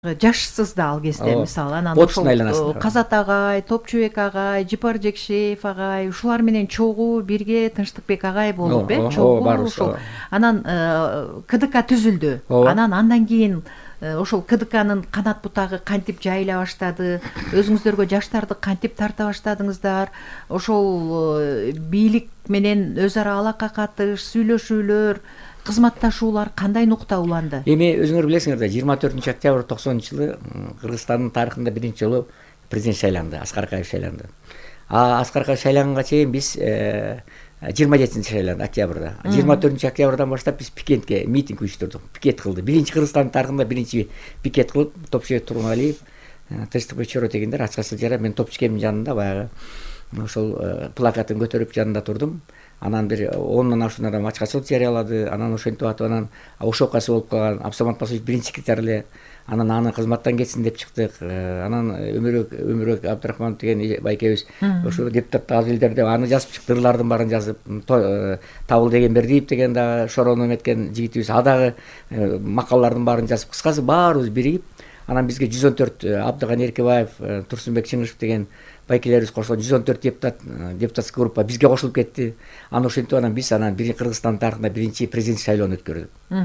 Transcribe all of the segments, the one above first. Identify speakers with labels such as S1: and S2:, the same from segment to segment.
S1: жашсыз да ал кезде мисалы анан
S2: отуздун айланасында
S1: Казат агай, Топчубек агай, Жыпар Жекшеев агай ушулар менен чогуу бирге Тынчтыкбек агай болуп чогуу ушул анан КДК түзүлдү. Андан кийин ошол КДКнын канат бутагы кантип жайыла баштады, өзүңүздөргө жаштарды кантип тарта баштадыңыздар, ошол бийлик менен өз ара алака катыш, сүйлөшүүлөр, кызматташуулар кандай нукта уланды?
S2: Эми өзүңөр билесиңер да 24 октябрь 90-жылы Кыргызстандын тарыхында биринчи жолу президент шайланды, Аскар Акаев шайланды. Аскар Акаев шайланганга чейин биз 27 шайланды октябрда. 24 октябрдан баштап биз пикетке, митинг уюштурдук, пикет кылды. Биринчи Кыргызстандын тарыхында биринчи пикет кылып, Топчубек Тургуналиев, Тынчтыкбек Чоротегиндер ачка сылжара, мен топчукемдин жанында баягы ошол плакатын көтөрүп жанында турдум. Анан бир 10 ашуун адам ачкачылык жарыялады. Анан ошентип атып анан ошокасы болуп калган Абсамат Пасович биринчи секретарь эле. Анан аны кызматтан кетсин деп чыктык. Анан Өмүрбек Абдрахманов деген байкебиз ошол депутаттык аз элдер деп аны жазып чыкты, ырлардын баарын жазып. Табыл деген Бердиев деген дагы шорону эметкен жигитибиз, а дагы макалалардын баарын жазып, кыскасы баарыбыз биригип, анан бизге 114 Абдыган Эркебаев, Турсунбек Чыңгышев деген байкелерибиз кошулган 114 депутатский группа бизге кошулуп кетти. Аны ошентип анан биз бир Кыргызстан тарыхында биринчи президент шайлоону өткөрдүк.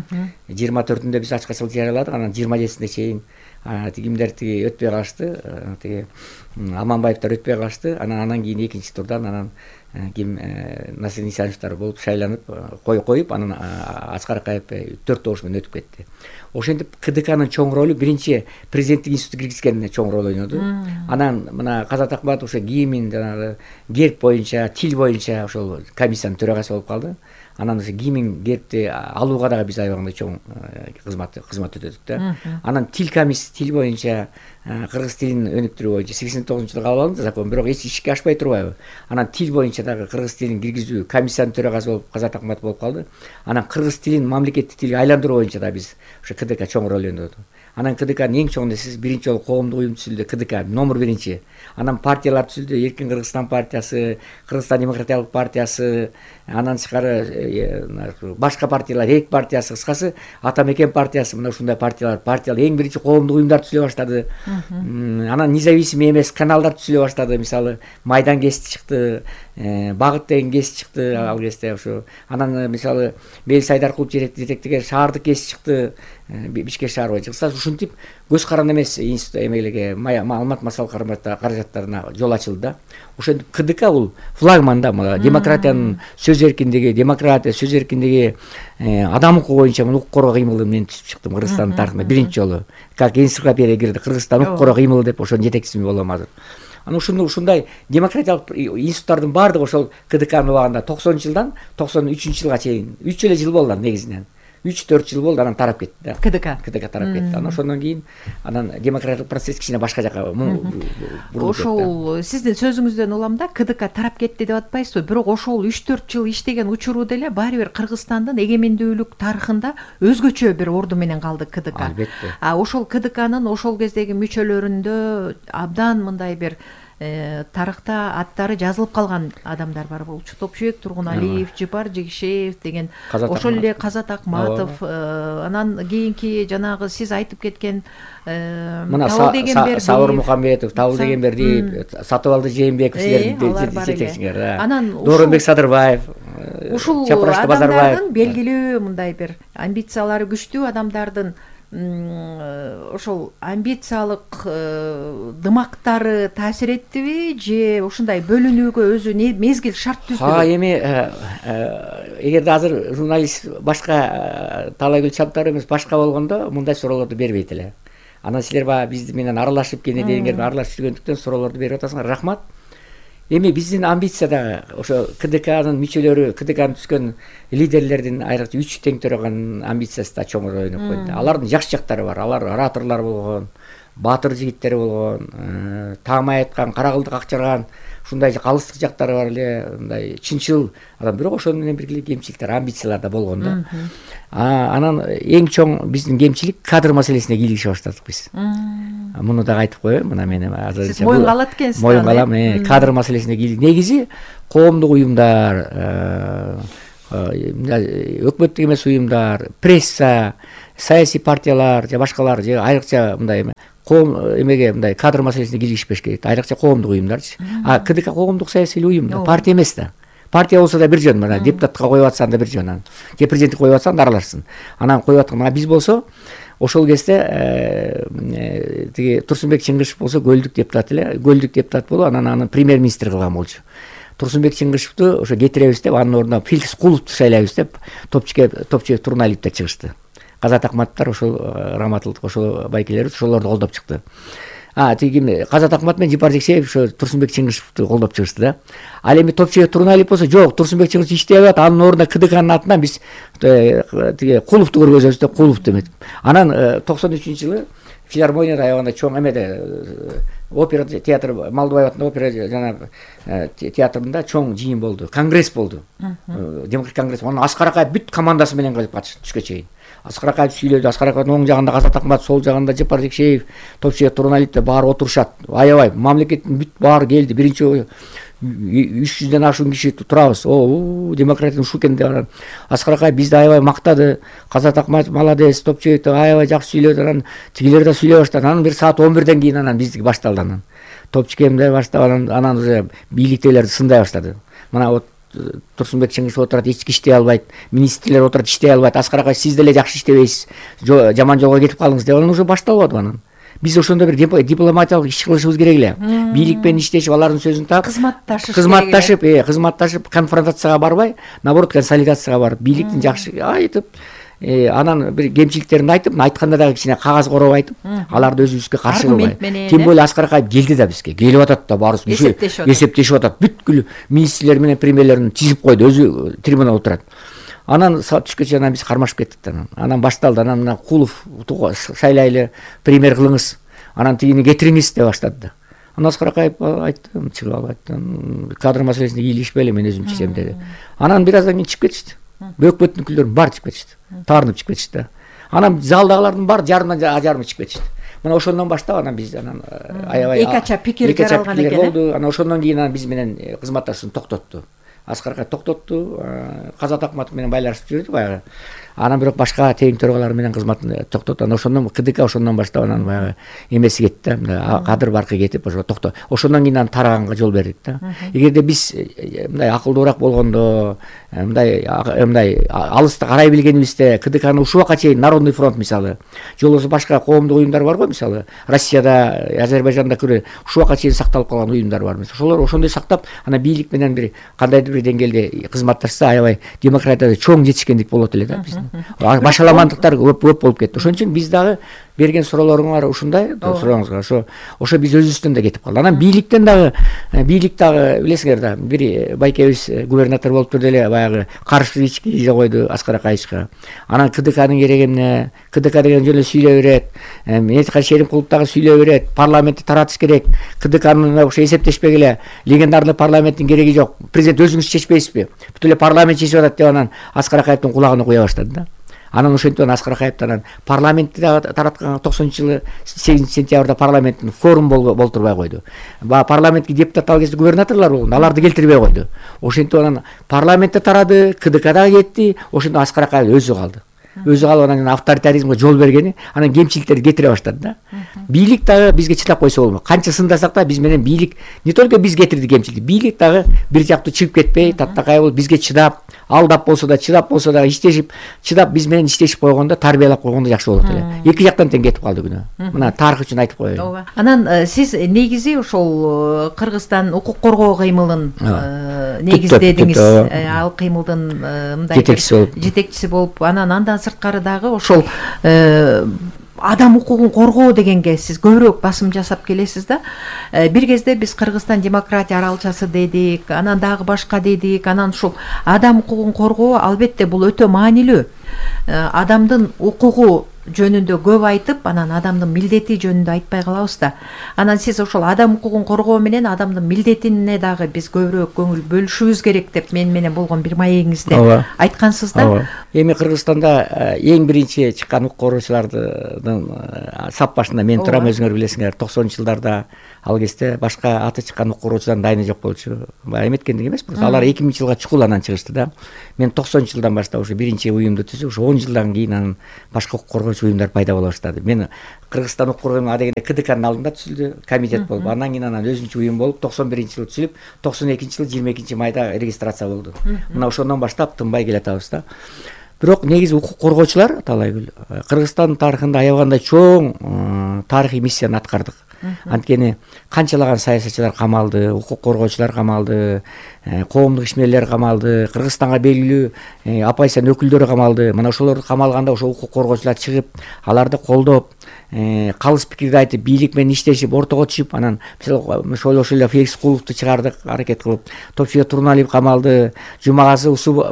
S2: 24-үндө биз ачкачылык жарыяладык, анан 27-сине чейин кимдер өтпөй калышты, Аманбаевдер өтпөй калышты. Анан кийин экинчи турдан анан ким Насир Исановдор болуп шайланып коюп, анан Аскар Акаев 4 добуш менен өтүп кетти. Ошентип КДКнын чоң ролу биринчи президенттик институту киргизген чоң роль ойноду. Анан мына Казат Акматов ошо гимн жанагы герб боюнча, тил боюнча ошол комиссиянын төрагасы болуп калды. Анан ошо гимн гербти алууга дагы биз аябагында чоң кызмат өтөдүк да. Анан тил боюнча кыргыз тилин өнүктүрүү боюнча 89-жылы кабыл алынды закон, бирок эч ишке ашпай турбайбы? Анан тил боюнча дагы кыргыз тилин киргизүү комиссиянын төрагасы болуп Казат Акматов болуп калды. Анан кыргыз тилин мамлекеттик тилге айландыруу боюнча да биз ошо КДК чоң роль ойноду. Анан КДКнын эң чоң нерсеси биринчи жолу коомдук уюм түзүлдү, КДК номер биринчи. Анан партиялар түзүлдү, Эркин Кыргызстан партиясы, Кыргызстан демократиялык партиясы, анан тышкары башка партиялар, ЭК партиясы, кыскасы Атамекен партиясы, мына ушундай партиялар эң биринчи коомдук уюмдар түзүлө баштады. Анан независимый эмес каналдар түзүлө баштады, мисалы Майдан гезити чыкты, Багыт деген гезит чыкты ал кезде ошо. Анан мисалы Мелис Айдаркулов жетектеген шаардык гезит чыкты, Бишкек шаар боюнча. Ушинтип көз каранды эмес институт эмелерге, маалымат массалык каражаттарына жол ачылды да. Ошентип КДК бул флагман да, демократиянын сөз эркиндиги, сөз эркиндиги, адам укугу боюнча укук коргоо кыймылы менен түзүп чыктым Кыргызстандын тарыхында биринчи жолу. Как энциклопедия кирди, Кыргызстан укук коргоо кыймылы деп ошонун жетекчиси болом азыр. Анан ушундай демократиялык институттардын баардыгы ошол КДКнын убагында 90-жылдан 93-жылга чейин 3 эле жыл болду негизинен. 3-4 жыл болду, анан тарап кетти да. КДК тарап кетти. Анан ошондон кийин анан демократиялык процесс кичине башка жака
S1: ошол сиздин сөзүңүздөн улам да КДК тарап кетти деп атпайсызбы? Бирок ошол 3-4 жыл иштеген учуру деле баары бир Кыргызстандын эгемендүүлүк тарыхында өзгөчө бир орду менен калды КДК.
S2: Албетте.
S1: Ошол КДКнын ошол кездеги мүчөлөрүндө абдан мындай бир тарыхта аттары жазылып калган адамдар бар болчу. Топчубек Тургуналиев, Жыпар Жекшеев деген, ошол эле Казат Акматов, анан кийинки жанагы сиз айтып кеткен
S2: Табыл деген Бердиев, Сабыр Мухамбетов, Табыл деген Бердиев, Сатыбалды Жээнбеков силердин жетекчиңер. Анан Дооронбек Садырбаев,
S1: ушул адамдардын белгилүү мындай бир амбициялары күчтүү адамдардын ошол амбициялык дымактары таасир эттиби же ушундай бөлүнүүгө өзү мезгил шарт түздүбү?
S2: Эми эгерде азыр журналист башка Таалайгүл Чабтар эмес башка болгондо мындай суроолорду бербейт эле. Анан силер баягы биз менен аралашып кене дегендер аралашып жүргөндүктөн суроолорду берип атасыңар. Рахмат. Эми биздин амбиция дагы ошо КДКнын мүчөлөрү, КДКны түзгөн лидерлердин айрыкча 3 тең төрөгөн амбициясы да чоң роль ойноп койду. Алардын жакшы жактары бар. Алар ораторлор болгон, баатыр жигиттер болгон, таамай айткан, каракылдык акчырган, ушундай калыстык жактары бар эле, мындай чынчыл адам. Бирок ошону менен бирге кемчиликтер, амбициялар да болгон да. Анан эң чоң биздин кемчилик кадр маселесине кийлигише баштадык биз. Муну да айтып коеюн, мына мен азыр
S1: сиз моюнга алат экенсиз.
S2: Моюнга алам, кадр маселесине кийлик. Негизи коомдук уюмдар, өкмөттүк эмес уюмдар, пресса, саясий партиялар же башкалар же айрыкча мындай коом эмеге мындай кадр маселесине киргизишпеш керек, айрыкча коомдук уюмдарчы. КДК коомдук саясий уюм да, партия эмес да. Партия болсо да бир жөн, мына депутатка коюп атсаң да бир жөн, анан же президенттик коюп атсаң да аралашсын. Анан коюп аткан, биз болсо ошол кезде тиги Турсунбек Чыңгышев болсо көлдүк депутат эле, көлдүк депутат болуп, анан аны премьер-министр кылган болчу. Турсунбек Чыңгышевду ошо кетиребиз деп, анын ордуна Филикс Куловду шайлайбыз деп Топчубек Турналиевдер чыгышты. Казат Акматовдор, ошол Раматылдык, ошол байкелер ошолорду колдоп чыкты. Тиги Казат Акматов менен Жипар Жексеев ошо Турсунбек Чыңгышевду колдоп чыгышты да. Ал эми Топчубек Турналиев болсо, жок, Турсунбек Чыңгышев иштей алат, анын ордуна КДКнын атынан биз тиги Куловду көргөзөбүз деп Куловду эметип. Анан 93-жылы филармонияда аябаганда чоң эмеде опера театр, Малдыбаев атындагы опера жана театрында чоң жыйын болду, конгресс болду. Демократик конгресс. Анын Аскар Акаев бүт командасы менен кылып катышты түшкө чейин. Аскар Акаев сүйлөдү, Аскар Акаевдин оң жагында Казат Акматов, сол жагында Жапар Жекшеев, Топчубек Турналиевдер баары отурушат. Аябай мамлекеттин бүт баары келди. Биринчи 300дөн ашуун киши турабыз. Демократия ушул экен деп. Аскар Акаев бизди аябай мактады. Казат Акматов молодец, Топчубек аябай жакшы сүйлөдү. Анан тигилер да сүйлөй баштады. Анан бир саат 11ден кийин анан биздики башталды. Анан Топчубекемде баштап анан уже бийликтегилерди сындай баштады. Мына вот Турсунбек Чыңгышев отурат, эч иштей албайт, министрлер отурат, иштей албайт. Аскар Акаев сиз деле жакшы иштебейсиз, жаман жолго кетип калдыңыз деп анан уже башталып анан. Биз ошондо бир дипломатиялык иш кылышыбыз керек эле. Бийлик менен иштешип, алардын сөзүн таап, кызматташып, конфронтацияга барбай, наоборот консолидацияга барып, бийликтин жакшы айтып, анан бир кемчиликтерин айтып, айтканда дагы кичине кагаз короп айтып, аларды өзүбүзгө каршы кылбай. Тем более Аскар Акаев келди да бизге, келип атат да, баарыбыз эсептешип атат. Бүткүл министрлер менен премьерлерин тизип койду, өзү трибунада отурат. Анан түшкө чейин биз кармашып кеттик да. Анан башталды. Анан мына Кулов шайлайлы, премьер кылыңыз, анан тигини кетириңиз деп баштады да. Анан Аскар Акаев айтты, чыгып алып айтты, кадр маселесине кийлигишпейли, мен өзүм чечем деди. Анан бир аздан кийин чыгып кетишти. Бөкпөттүнкүлөрдүн баары чыгып кетишти. Таарынып чыгып кетишти да. Анан залдагылардын баары жарымдан чыгып кетишти. Мына ошондон баштап анан биз анан аябай
S1: эки ача пикирлер алган экен.
S2: Болду. Анан ошондон кийин анан биз менен кызматташууну токтотту. Аскар Акаев токтотту. Казат Акматов менен байлашып жүрдү баягы. Анан бирок башка тең төрөгалар менен кызматын токтотту. Анан ошондон КДК ошондон баштап анан баягы эмеси кетти да. Кадыр баркы кетип ошо токтоо. Ошондон кийин анан тараганга жол бердик да. Эгерде биз мындай акылдуураак болгондо, мындай алыста карай билгенибизде, КДКны ушул убакка чейин Народный фронт мисалы, же болбосо башка коомдук уюмдар бар го, мисалы Россияда, Азербайжанда көрө ушул убакка чейин сакталып калган уюмдар бар. Ошолор ошондой сактап, анан бийлик менен бир кандайдыр бир деңгээлде кызматташса, аябай демократияда чоң жетишкендик болот эле да биздин. Башаламандыктар көп болуп кетти. Ошон үчүн биз дагы берген суроолоруңар ушундай, сурооңузга ошо биз өзүбүздөн да кетип калды. Анан бийлик дагы билесиңер да, бир байкебиз губернатор болуп турду эле, баягы каршы ички койду Аскар Акаевичке. Анан КДКнын кереги эмне? КДК деген жөн эле сүйлөй берет. Метка Шеримкулов дагы сүйлөй берет. Парламентти таратыш керек. КДКнын ошо эсептешпек эле. Легендарный парламенттин кереги жок. Президент өзүңүз чечпейсизби? Бүт эле парламент чечип атат деп анан Аскар Акаевдин кулагына куя баштады да. Анан ошентип Аскар Акаевдин парламентти тараткан 90-жылы 8-сентябрда парламенттин форум болтурбай койду. Парламентке депутат ал кезде губернаторлор болгон, аларды келтирбей койду. Ошентип анан парламентте тарады, КДКда кетти, ошондо Аскар Акаев өзү калды. Өзү калып анан авторитаризмге жол бергени, анан кемчиликтерди кетире баштады да. Бийлик дагы бизге чыдап койсо болбойт. Канча сындасак да биз менен бийлик не только биз кетирди кемчилик, бийлик дагы бир жактуу чыгып кетпей, таттакай болуп бизге чыдап, алдап болсо да иштешип, чыдап биз менен иштешип койгондо, тарбиялап койгондо жакшы болот эле. Эки жактан тең кетип калды күнөө. Мына тарых үчүн айтып коеюн.
S1: Ооба. Анан сиз негизи ошол Кыргызстан укук коргоо кыймылын негиздедиңиз. Ал кыймылдын мындай жетекчиси болуп, андан сырткары дагы ошол адам укугун коргоо дегенге сиз көбүрөөк басым жасап келесиз да. Бир кезде биз Кыргызстан демократия аралчасы дедик, анан дагы башка дедик, анан ушул адам укугун коргоо албетте бул өтө маанилүү. Адамдын укугу жөнүндө көп айтып, анан адамдын милдети жөнүндө айтпай калабыз да. Анан сиз ошол адам укугун коргоо менен адамдын милдетине дагы биз көбүрөөк көңүл бөлүшүбүз керек деп мен менен болгон бир маегиңизде айткансыз да.
S2: Эми Кыргызстанда эң биринчи чыккан укук коргоочулардын сап башында мен турам, өзүңөр билесиңер. 90-жылдарда ал кезде башка аты чыккан укук коргоочулардын дайыны жок болчу. Эметкендик эмес, просто алар 2000-жылга чукуланан чыгышты да. Мен 90-жылдан баштап ушу биринчи уюмду түзүп, ушу 10 жылдан кийин анан башка укук коргоочу уюмдар пайда боло баштады. Мен Кыргызстан укук коргоочу адегенде КДКнын алдында түзүлдү, комитет болуп, андан кийин анан өзүнчө уюм болуп 91-жылы түзүлүп, 92-жылы 22-майда регистрация болду. Мына ошондон баштап тынбай келатабыз да. Бирок негизи укук коргоочулар Талайгүл Кыргызстан тарыхында аябагандай чоң тарыхый миссияны аткардык. Анткени канчалаган саясатчылар камалды, укук коргоочулар камалды, коомдук ишмерлер камалды, Кыргызстанга белгилүү апайсан өкүлдөрү камалды. Мына ошолорду камалганда ошо укук коргоочулар чыгып, аларды колдоп, калыс пикирди айтып, бийлик менен иштешип, ортого түшүп, анан ошол эле Феликс Куловду чыгардык, аракет кылып, Топчубек Турналиев камалды, Жумагазы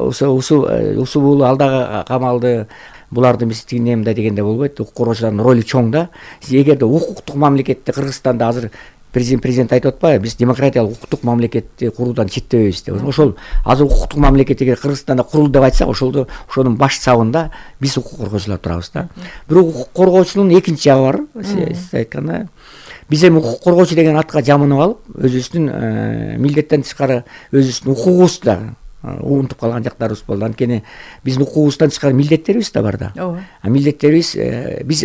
S2: Усубулу ал дагы камалды. Буларды биз тигине мындай дегенде болбойт. Укук коргоочулардын ролу чоң да. Эгерде укуктук мамлекетте Кыргызстанда азыр президент айтып атпайбы, биз демократиялык укуктук мамлекетти куруудан четтебейбиз деп. Ошол азыр укуктук мамлекет эгер Кыргызстанда курулду деп айтсак, ошонун баш сабында биз укук коргоочулар турабыз да. Бирок укук коргоочунун экинчи жагы бар. Сиз айткандай, биз эми укук коргоочу деген атка жамынып алып, өзүбүздүн милдеттен тышкары өзүбүздүн укугубузду да унутуп калган жактарыбыз болду. Анткени биздин укугубуздан тышкары милдеттерибиз да бар да. Милдеттерибиз биз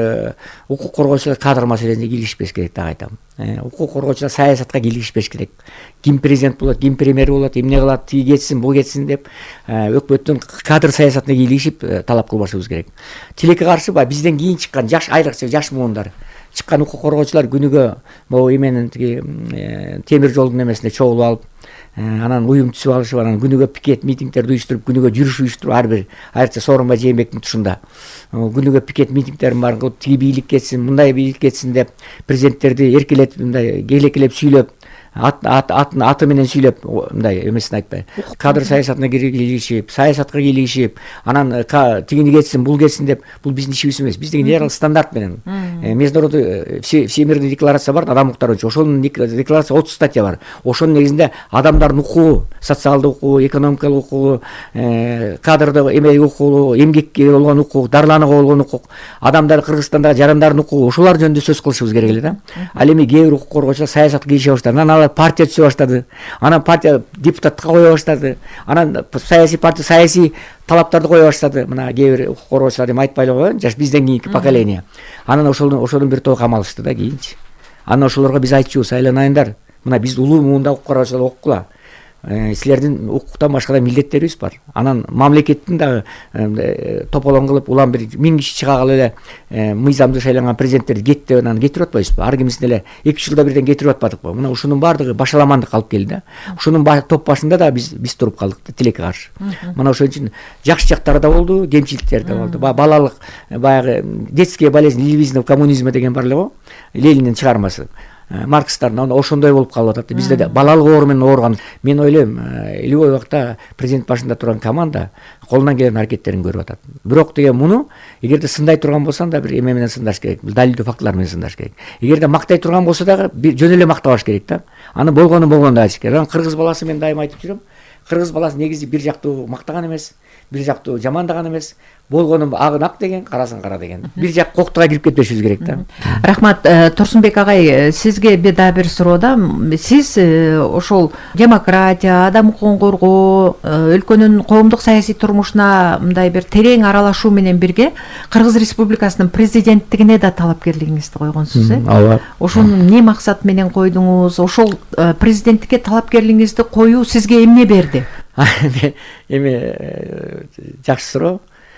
S2: укук коргоочулар кадр маселесине кийлигишпеш керек да, айтам. Укук коргоочулар саясатка кийлигишпеш керек. Ким президент болот, ким премьер болот, эмне кылат, тиги кетсин, бул кетсин деп өкмөттүн кадр саясатына кийлигишип талап кылбашыбыз керек. Тилекке каршы бизден кийин чыккан айрыкча жаш муундар чыккан укук коргоочулар күнүгө могу эменин тиги темир жолдун эмесине чогулуп алып, анан уюм түзүп алышып, анан күнүгө пикет митингдерди уюштуруп, күнүгө жүрүш уюштуруп, ар бир айрыкча Сооронбай Жээнбектин тушунда күнүгө пикет митингдерин бар кылып, тиги бийлик кетсин, мындай бийлик кетсин деп президенттерди эркелетип, мындай келекелеп сүйлөп, аты менен сүйлөп, мындай эмесин айтпай, кадр саясатына кийлигишип, саясатка кийлигишип, анан тигини кетсин, бул кетсин деп, бул биздин ишибиз эмес. Биздин неаралык стандарт менен международный всемирный декларация бар, адам укуктары боюнча. Ошонун декларация 30 статья бар. Ошонун негизинде адамдардын укугу, социалдык укугу, экономикалык укугу, кадрды эмелик укугу, эмгекке болгон укук, дарыланууга болгон укук, адамдар Кыргызстандагы жарандардын укугу, ошолар жөнүндө сөз кылышыбыз керек эле да. Ал эми кээ бир укук коргоочулар саясатка кирише баштады. Анан партия түзө баштады, анан партия депутаттыкка кое баштады, анан саясий партия саясий талаптарды кое баштады. Мына кээ бир укук коргоочулар эми айтпай эле коеюн, жаш бизден кийинки поколение. Анан ошонун бир тобу камалышты да кийинчи. Анан ошолорго биз айтчубуз, айланайындар, мына биз улуу муунда укук коргоочулар окугула. Силердин укуктан башка да милдеттерибиз бар. Анан мамлекеттин дагы тополоң кылып, улам бир 1000 киши чыга калып эле мыйзамдуу шайланган президенттерди кет деп анан кетирип атпайбызбы? Ар кимисин эле 2 жылда бирден кетирип атпадыкпы? Мына ушунун баардыгы башаламандыкка алып келди да. Ушунун топ башында да биз туруп калдык да, тилекке каршы. Мына ошон үчүн жакшы жактары да болду, кемчиликтери да болду. Балалык баягы детские болезни лилизмов коммунизма деген бар эле го, Ленинин чыгармасы. Маркстардын ошондой болуп калып атат. Бизде да балалык оору менен ооруган. Мен ойлойм, любой убакта президент башында турган команда колунан келген аракеттерин көрүп атат. Бирок деген муну эгерде сындай турган болсаң да бир эме менен сындаш керек. Далилдүү фактылар менен сындаш керек. Эгерде мактай турган болсо дагы жөн эле мактабаш керек да. Аны болгону болгондой айтыш керек. Кыргыз баласы мен дайыма айтып жүрөм. Кыргыз баласы негизи бир жактуу мактаган эмес, бир жактуу жамандаган эмес. Болгону агын ак деген, карасын кара деген. Бир жак коктуга кирип кетпешибиз керек да.
S1: Рахмат, Турсунбек агай, сизге дагы бир суроо да. Сиз ошол демократия, адам укугун коргоо, өлкөнүн коомдук саясий турмушуна мындай бир терең аралашуу менен бирге Кыргыз Республикасынын президенттигине да талапкерлигиңизди койгонсуз,
S2: Ооба.
S1: Ошону эмне максат менен койдуңуз? Ошол президенттикке талапкерлигиңизди коюу сизге эмне берди?
S2: Эми жакшы суроо.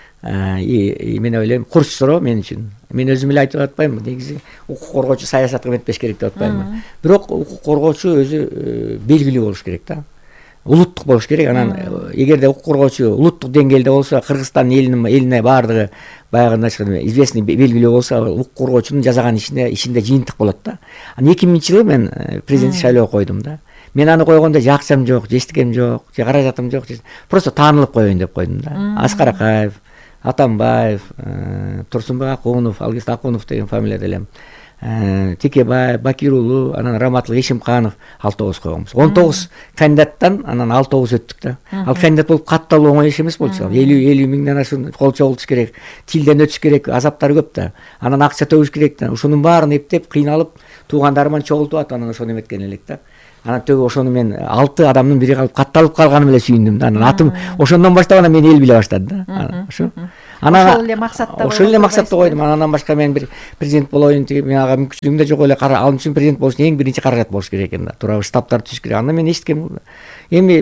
S2: Мен ойлойм, курч суроо мен үчүн. Мен өзүм эле айтып атпайм, негизи укук коргоочу саясатка метпеш керек деп атпайм. Бирок укук коргоочу өзү белгилүү болуш керек да. Улуттук болуш керек. Анан эгерде укук коргоочу улуттук деңгээлде болсо, Кыргызстан элине баардыгы баягындай известный белгилүү болсо, укук коргоочунун жасаган ишинде жыйынтык болот да. Анан 2000-жылы мен президент шайлоо койдум да. Мен аны койгондо же акчам жок, же эчтекем жок, же каражатым жок, просто таанылып коеюн деп койдум да. Аскар Акаев, Атамбаев, Турсунбай Акунов, Алгист Акунов деген фамилияда элем, Текебаев, Бакирулу, анан Раматлык Ишимканов 6 койгонбуз. 19 кандидаттан анан 6 өттүк да. Ал кандидат болуп катталуу оңой иш эмес болчу. 50 миңден ашуун кол чогултуш керек, тилден өтүш керек, азаптары көп да. Анан акча төгүш керек да. Ушунун баарын эптеп, кыйналып, туугандарыман чогултуп атып анан ошону эметкен элек да. Анан төгү ошону мен 6 адамдын бири калып катталып калганым эле сүйүндүм да. Анан атым ошондон баштап анан мени эл биле баштады да. Ошо.
S1: Ошол эле максатта.
S2: Ошол эле максатта койдум. Андан башка мен бир президент болоюн, мен ага мүмкүнчүлүгүм да жок эле. Ал үчүн президент болуш үчүн эң биринчи каражат болуш керек экен да. Туурабы штабтар түзүш керек. Анда мен эчтеке эми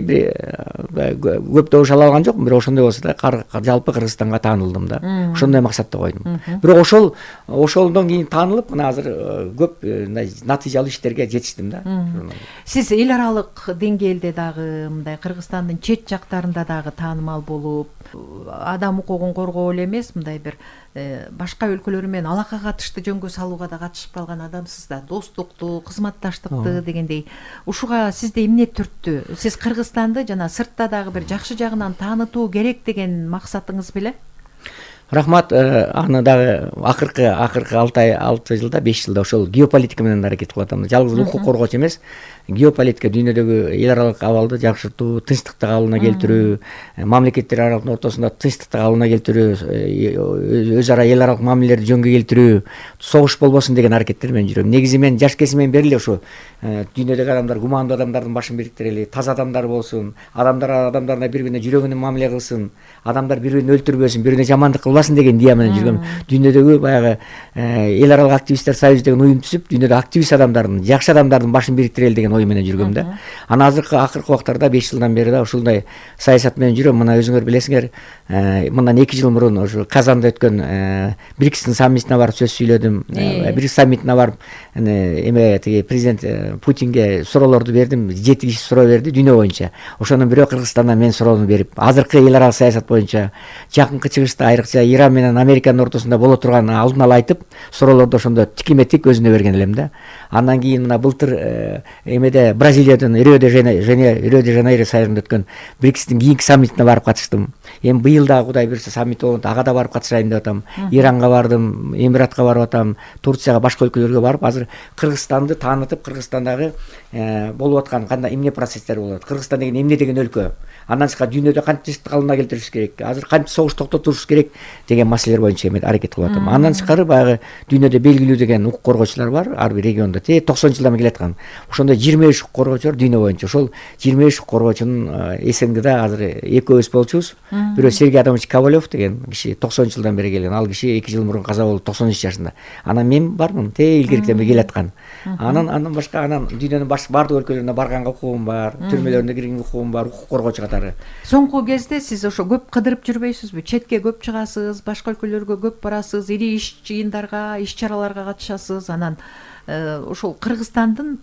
S2: көп добуш ала алган жокмун, бирок ошондой болсо да жалпы Кыргызстанга таанылдым да. Ошондой максатта койдум. Бирок ошолдон кийин таанылып, мына азыр көп натыйжалуу иштерге жетиштим да.
S1: Сиз эл аралык деңгээлде дагы мындай Кыргызстандын чет жактарында дагы таанымал болуп, адам укугун коргоо эле эмес, мындай бир башка өлкөлөр менен алака катышты жөнгө салууга да катышып калган адамсыз да. Достукту, кызматташтыкты дегендей. Ушуга сизде эмне түрттү? Сиз Кыргызстанды жана сыртта дагы бир жакшы жагынан таанытуу керек деген максатыңыз беле?
S2: Рахмат, аны дагы акыркы 6 жылда, 5 жылда ошол геополитика менен аракет кылып атам. Жалгыз укук коргоочу эмес, геополитика дүйнөдөгү эл аралык абалды жакшыртуу, тынчтыкты калыбына келтирүү, мамлекеттер аралык ортосунда тынчтыкты калыбына келтирүү, өз ара эл аралык мамилелерди жөнгө келтирүү, согуш болбосун деген аракеттер менен жүрөм. Негизи мен жаш кезимден бери эле ошо дүйнөдөгү адамдар гумандуу адамдардын башын бириктирели, таза адамдар болсун, адамдарына бири-бирине жүрөгүнөн мамиле кылсын, адамдар бири-бирин өлтүрбөсүн, бири-бирине жамандык кылбасын деген идея менен жүргөм. Дүйнөдөгү баягы эл аралык активисттер союзу деген уюм түзүп, дүйнөдө активист адамдардын, жакшы адамдардын башын бириктирели деген ой менен жүргөм да. Анан акыркы убактарда 5 жылдан бери да ушундай саясат менен жүрөм. Мына өзүңөр билесиңер, мындан 2 жыл мурун ошо Казанда өткөн БРИКСтин саммитине барып сөз сүйлөдүм. БРИКС саммитине барып эме тиги президент Путинге суроолорду бердим. 7 киши суроо берди дүйнө боюнча. Ошонун бирөө Кыргызстандан мен суроону берип, азыркы эл аралык саясат боюнча жакынкы чыгышта айрыкча Иран менен Американын ортосунда боло турган алдын ала айтып, суроолорду ошондо тикиме-тик өзүнө берген элем да. Андан кийин мына былтыр эмеде Бразилиядан Рио де Жанейро шаарында өткөн БРИКСтин кийинки саммитине барып катыштым. Эми быйыл да Кудай буйрса саммит болот, ага да барып катышайын деп атам. Иранга бардым, Эмиратка барып атам, Турцияга, башка өлкөлөргө барып, азыр Кыргызстанды таанытып, Кыргызстандагы болуп аткан кандай эмне процесстер болуп атат, Кыргызстан деген эмне деген өлкө, андан тышкары дүйнөдө кантип калыбына келтириш керек, азыр кантип согуш токтотуш керек деген маселелер боюнча аракет кылып атам. Андан тышкары баягы дүйнөдө белгилүү деген укук коргоочулар бар, ар бир региондо. 90 жылдан бери келаткан. Ошондой 23 укук коргоочу бар дүйнө боюнча. Ошол 23 укук коргоочунун СНГда азыр экөөбүз болчубуз. Бирөө Сергей Адамович Ковалев деген киши 90 жылдан бери келген. Ал киши 2 жыл мурун каза болуп 93 жашында. Анан мен бармын, илгериден бери келаткан. Анан башка дүйнөнүн бардык өлкөлөрүнө барганга укугум бар, түрмөлөрүнө кирген укугум бар, укук коргоочу катары.
S1: Соңку кезде сиз ошо көп кыдырып жүрбөйсүзбү? Четке көп чыгасыз, башка өлкөлөргө көп барасыз, ири иш жыйындарга, иш чараларга катышасыз. Анан ошол Кыргызстандын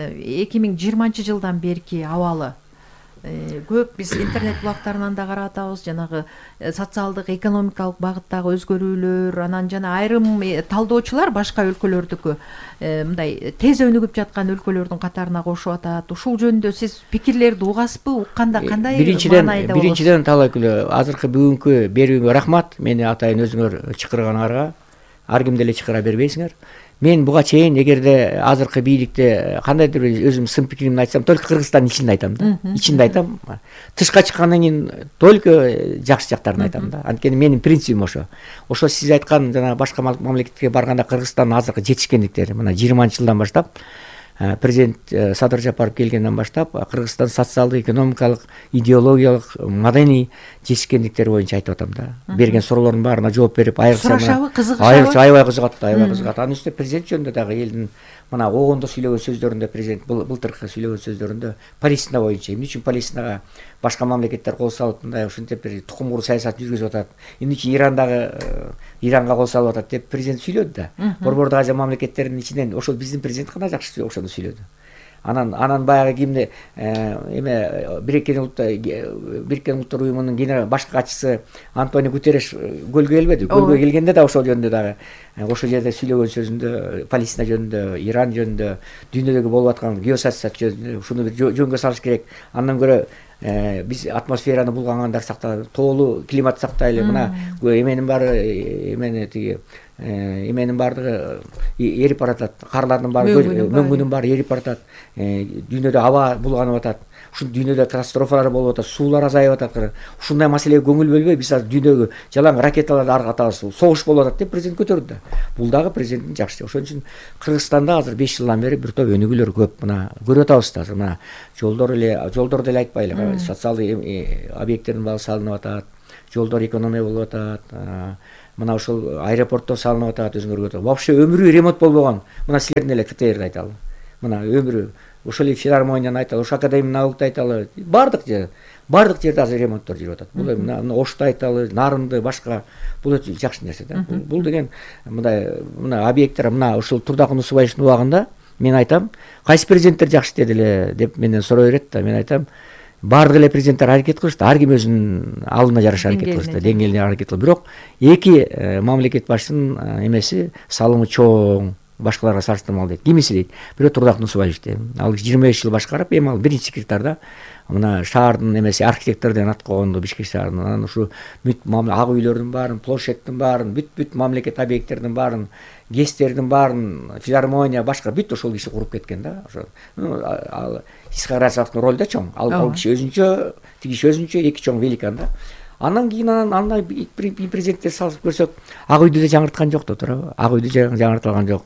S1: 2020 жылдан берки абалы көп биз интернет булактарынан да карап атабыз, жанагы социалдык, экономикалык багыттагы өзгөрүүлөр, анан жана айрым талдоочулар башка өлкөлөрдүкү мындай тез өнүгүп жаткан өлкөлөрдүн катарына кошуп атат. Ушул жөнүндө сиз пикирлерди угасызбы? Укканда кандай маанайда болот?
S2: Биринчиден Талайкүлө, азыркы бүгүнкү берүүгө рахмат. Мени атайын өзүңөр чакырганыңарга. Ар кимди эле чакыра бербейсиңер. Мен буга чейин эгерде азыркы бийликте кандайдыр өзүм сын пикиримди айтсам, только Кыргызстандын ичинде айтам да. Ичинде айтам. Тышка чыккандан кийин только жакшы жактарын айтам да. Анткени менин принцибим ошо. Ошо сиз айткан жана башка мамлекетке барганда Кыргызстандын азыркы жетишкендиктери, мына 20-жылдан баштап президент Садыр Жапаров келгенден баштап Кыргызстан социалдык, экономикалык, идеологиялык, маданий жетишкендиктери боюнча айтып атам да. Берген суроолордун баарына жооп берип, айрыкча аябай кызыгат. Анын үстүнө президент жөнүндө дагы элдин мына огондо сүйлөгөн сөздөрүндө, президент былтыркы сүйлөгөн сөздөрүндө Палестина боюнча, эмне үчүн Палестинага башка мамлекеттер кол салып, мындай ушинтип бир тукум куруу саясатын жүргүзүп атат, эмне үчүн Иранга кол салып атат деп президент сүйлөдү да. Борбордук Азия мамлекеттеринин ичинен ошол биздин президент гана жакшы ошону сүйлөдү. Анан баягы кимди Бириккен Улуттар уюмунун башкы катчысы Антонио Гутерриш көлгө келбеди. Көлгө келгенде да ошол жөнүндө дагы ошол жерде сүйлөгөн сөзүндө Палестина жөнүндө, Иран жөнүндө, дүйнөдөгү болуп аткан геосаясат жөнүндө ушуну бир жөнгө салыш керек. Андан көрө биз атмосфераны булгангандар сактайлы, тоолуу климат сактайлы. Мына эменин баары эмени тиги эменин баардыгы эрип баратат, карлардын баары, мөңгүнүн баары эрип баратат. Дүйнөдө аба булганып атат. Ушул дүйнөдө катастрофалар болуп атат, суулар азайып атат. Ушундай маселеге көңүл бөлбөй биз азыр дүйнөгө жалаң ракеталарды аргатабыз, согуш болуп атат деп президент көтөрдү да. Бул дагы президенттин жакшы. Ошон үчүн Кыргызстанда азыр 5 жылдан бери бир топ өнүгүүлөр көп. Мына көрүп атабыз да. Мына жолдор деле айтпайлы, социалдык объекттердин баары салынып атат, жолдор экономия болуп атат. Мына ошол аэропорттор салынып атат, өзүңөр вообще өмүрү ремонт болбогон. Мына силердин эле КТРди айталы. Мына өмүрү ошол эле филармонияны айталы, ошол академия наукты айталы, бардык жерде азыр ремонттор жүрүп атат. Бул мына Ошто айталы, Нарынды, башка бул өтө жакшы нерсе да. Бул деген мына объекттер, мына ушул Турдакын Усубаевичтин убагында мен айтам, кайсы президенттер жакшы деди эле деп менден сурай берет да. Мен айтам, бардык эле президенттер аракет кылышты, ар ким өзүнүн алдына жараша аракет кылышты, деңгээлине аракет кылды. Бирок эки мамлекет башчысынын эмеси салымы чоң, башкаларга салыштырмалуу дейт. Кимиси дейт? Бирөө Турдакын Усубаевич дейт. Ал 25 жыл башкарып, эми ал биринчи секретарь да. Мына шаардын эмеси архитектор деген ат койгонду, Бишкек шаарынын. Анан ушу бүт ак үйлөрдүн баарын, площадьтын баарын, бүт мамлекет объекттердин баарын, ГЭСтердин баарын, филармония, башка бүт ошол киши куруп кеткен да. Ошо ал Исхак Расовдун ролу да чоң. Ал киши өзүнчө, тиги киши өзүнчө, эки чоң великан да. Андан кийин андай президенттер салып көрсөк, Ак үйдү да жаңырткан жок да, туурабы? Ак үйдү жаңыртылган жок,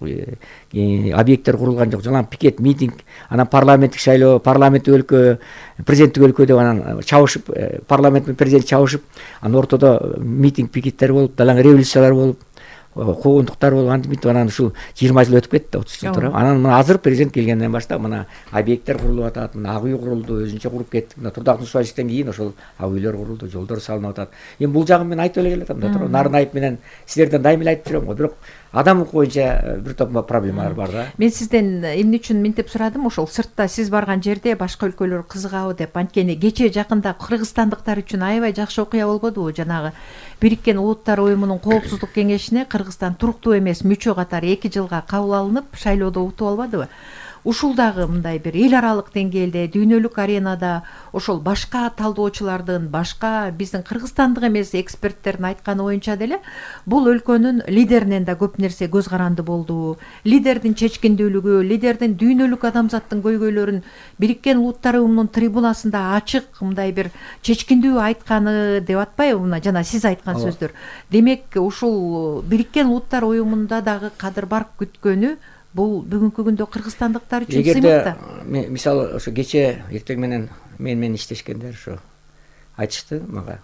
S2: объекттер курулган жок, жалаң пикет, митинг, анан парламенттик шайлоо, парламенттик өлкө, президенттик өлкө деп анан чабышып, парламент менен президент чабышып, анан ортодо митинг, пикеттер болуп, далаң революциялар болуп, куугунтуктар болуп, антип анан ушул 20 жыл өтүп кетти, 30 жыл туурабы? Анан мына азыр президент келгенден баштап мына объекттер курулуп атат, мына Ак үй курулду, өзүнчө куруп кетти. Мына Турдакын Усубаевичтен кийин ошол Ак үйлөр курулду, жолдор салынып атат. Эми бул жагын мен айтып эле келатам да, туурабы? Нарынайып менен силерден дайыма эле айтып жүрөм го, бирок адам боюнча бир топ проблемалар бар да.
S1: Мен сизден эмне үчүн минтип сурадым, ошол сыртта сиз барган жерде башка өлкөлөр кызыгабы деп. Анткени кечээ жакында кыргызстандыктар үчүн аябай жакшы окуя болбодубу? Жанагы Бириккен Улуттар уюмунун коопсуздук кеңешине Кыргызстан туруктуу эмес мүчө катары 2 жылга кабыл алынып, шайлоодо утуп албадыбы? Ушул дагы мындай бир эл аралык деңгээлде, дүйнөлүк аренада ошол башка талдоочулардын, башка биздин кыргызстандык эмес эксперттердин айтканы боюнча деле бул өлкөнүн лидеринен да көп нерсе көз каранды болду. Лидердин чечкиндүүлүгү, лидердин дүйнөлүк адамзаттын көйгөйлөрүн Бириккен Улуттар уюмунун трибунасында ачык мындай бир чечкиндүү айтканы деп атпайбы? Мына жана сиз айткан сөздөр. Демек, ушул Бириккен Улуттар уюмунда дагы кадыр бар күткөнү бул бүгүнкү күндө кыргызстандыктар үчүн сыймыкта.
S2: Мисалы ошо кече эртең менен менен иштешкендер ошо айтышты мага.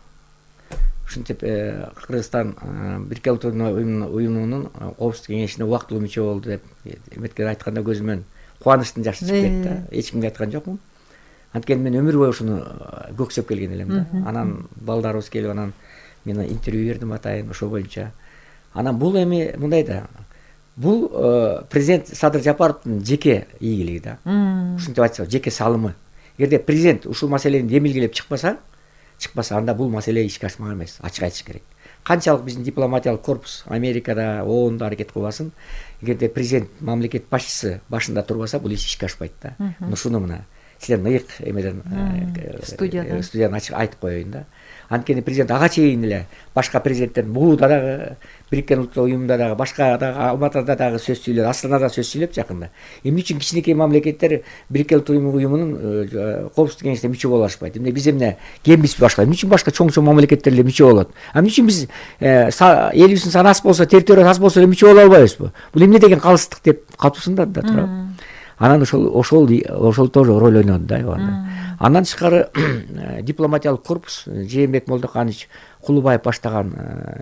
S2: Ушинтип Кыргызстан Бириккен Улуттар уюмунун коопсуздук кеңешине убактылуу мүчө болду деп эметкен айтканда көзүмөн кубанычтын жашы чыгып кетти да. Эч кимге айткан жокмун. Анткени мен өмүр бою ушуну көксөп келген элем да. Анан балдарыбыз келип анан мен интервью бердим атайын ошол боюнча. Анан бул эми мындай да. Бул президент Садыр Жапаровдун жеке ийгилиги да. Ушинтип айтсак, жеке салымы. Эгерде президент ушул маселени демилгелеп чыкпаса, анда бул маселе ишке ашмак эмес, ачык айтыш керек. Канчалык биздин дипломатиялык корпус Америкада, ООНдо аракет кылбасын, эгерде президент, мамлекет башчысы башында турбаса, бул иш ишке ашпайт да. Ушуну мына силер ыйык эмеден студиядан ачык айтып коеюн да. Анткени президент ага чейин эле башка президенттердин бууда дагы, Бириккен Улуттар уюмунда дагы, башка дагы Алматыда дагы сөз сүйлөдү, Астанада сөз сүйлөп жакында. Эмне үчүн кичинекей мамлекеттер Бириккен Улуттар уюмунун коопсуздук кеңешине мүчө боло алышпайт? Эмне биз эмне кембизби башка? Эмне үчүн башка чоң мамлекеттер эле мүчө болот? Эмне үчүн биз элибиздин саны аз болсо, территория аз болсо эле мүчө боло албайбызбы? Бул эмне деген калыстык деп катуусундады да, туурабы? Анан ошол тоже роль ойноду да. Андан тышкары дипломатиялык корпус Жээнбек Молдоканович Кулубаев баштаган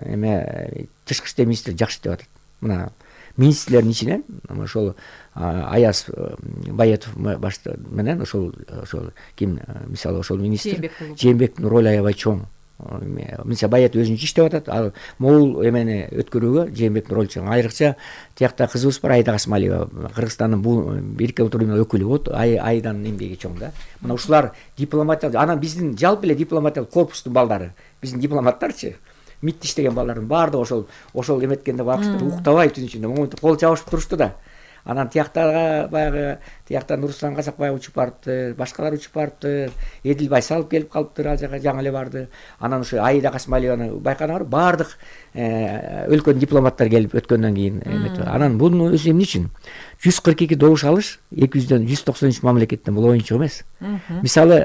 S2: тышкы иштер министри жакшы деп атат. Мына министрлердин ичинен ошол Аяз Баятов менен ошол ким мисалы ошол министр Жээнбектин ролу аябай чоң. Мисалы Баятов өзүнчө иштеп атат, ал могул эмени өткөрүүгө Жээнбектин ролу чоң. Айрыкча тиякта кызыбыз бар Айда Касмалиева, Кыргызстандын бул Бириккен Улуттар уюмунун өкүлү болот. Айданын эмгеги чоң да. Мына ушулар дипломатиялык, анан биздин жалпы эле дипломатиялык корпустун балдары, биздин дипломаттарчы, МИДте иштеген балдардын баардыгы ошол эметкенде бакыштыр, уктабай түн ичинде моментип кол чабышып турушту да. Анан тияктарга баягы тияктан Руслан Казакбаев учуп барыптыр, башкалар учуп барыптыр, Эдил Байсалов келип калыптыр, ал жака жаңы эле барды. Анан ушу Аида Касмалиеваны байканыңарбы, баардык өлкөнүн дипломаттары келип өткөндөн кийин анан бунун өзү эмне үчүн 142 добуш алыш 200дөн 193 мамлекеттен бул оюнчук эмес. Мисалы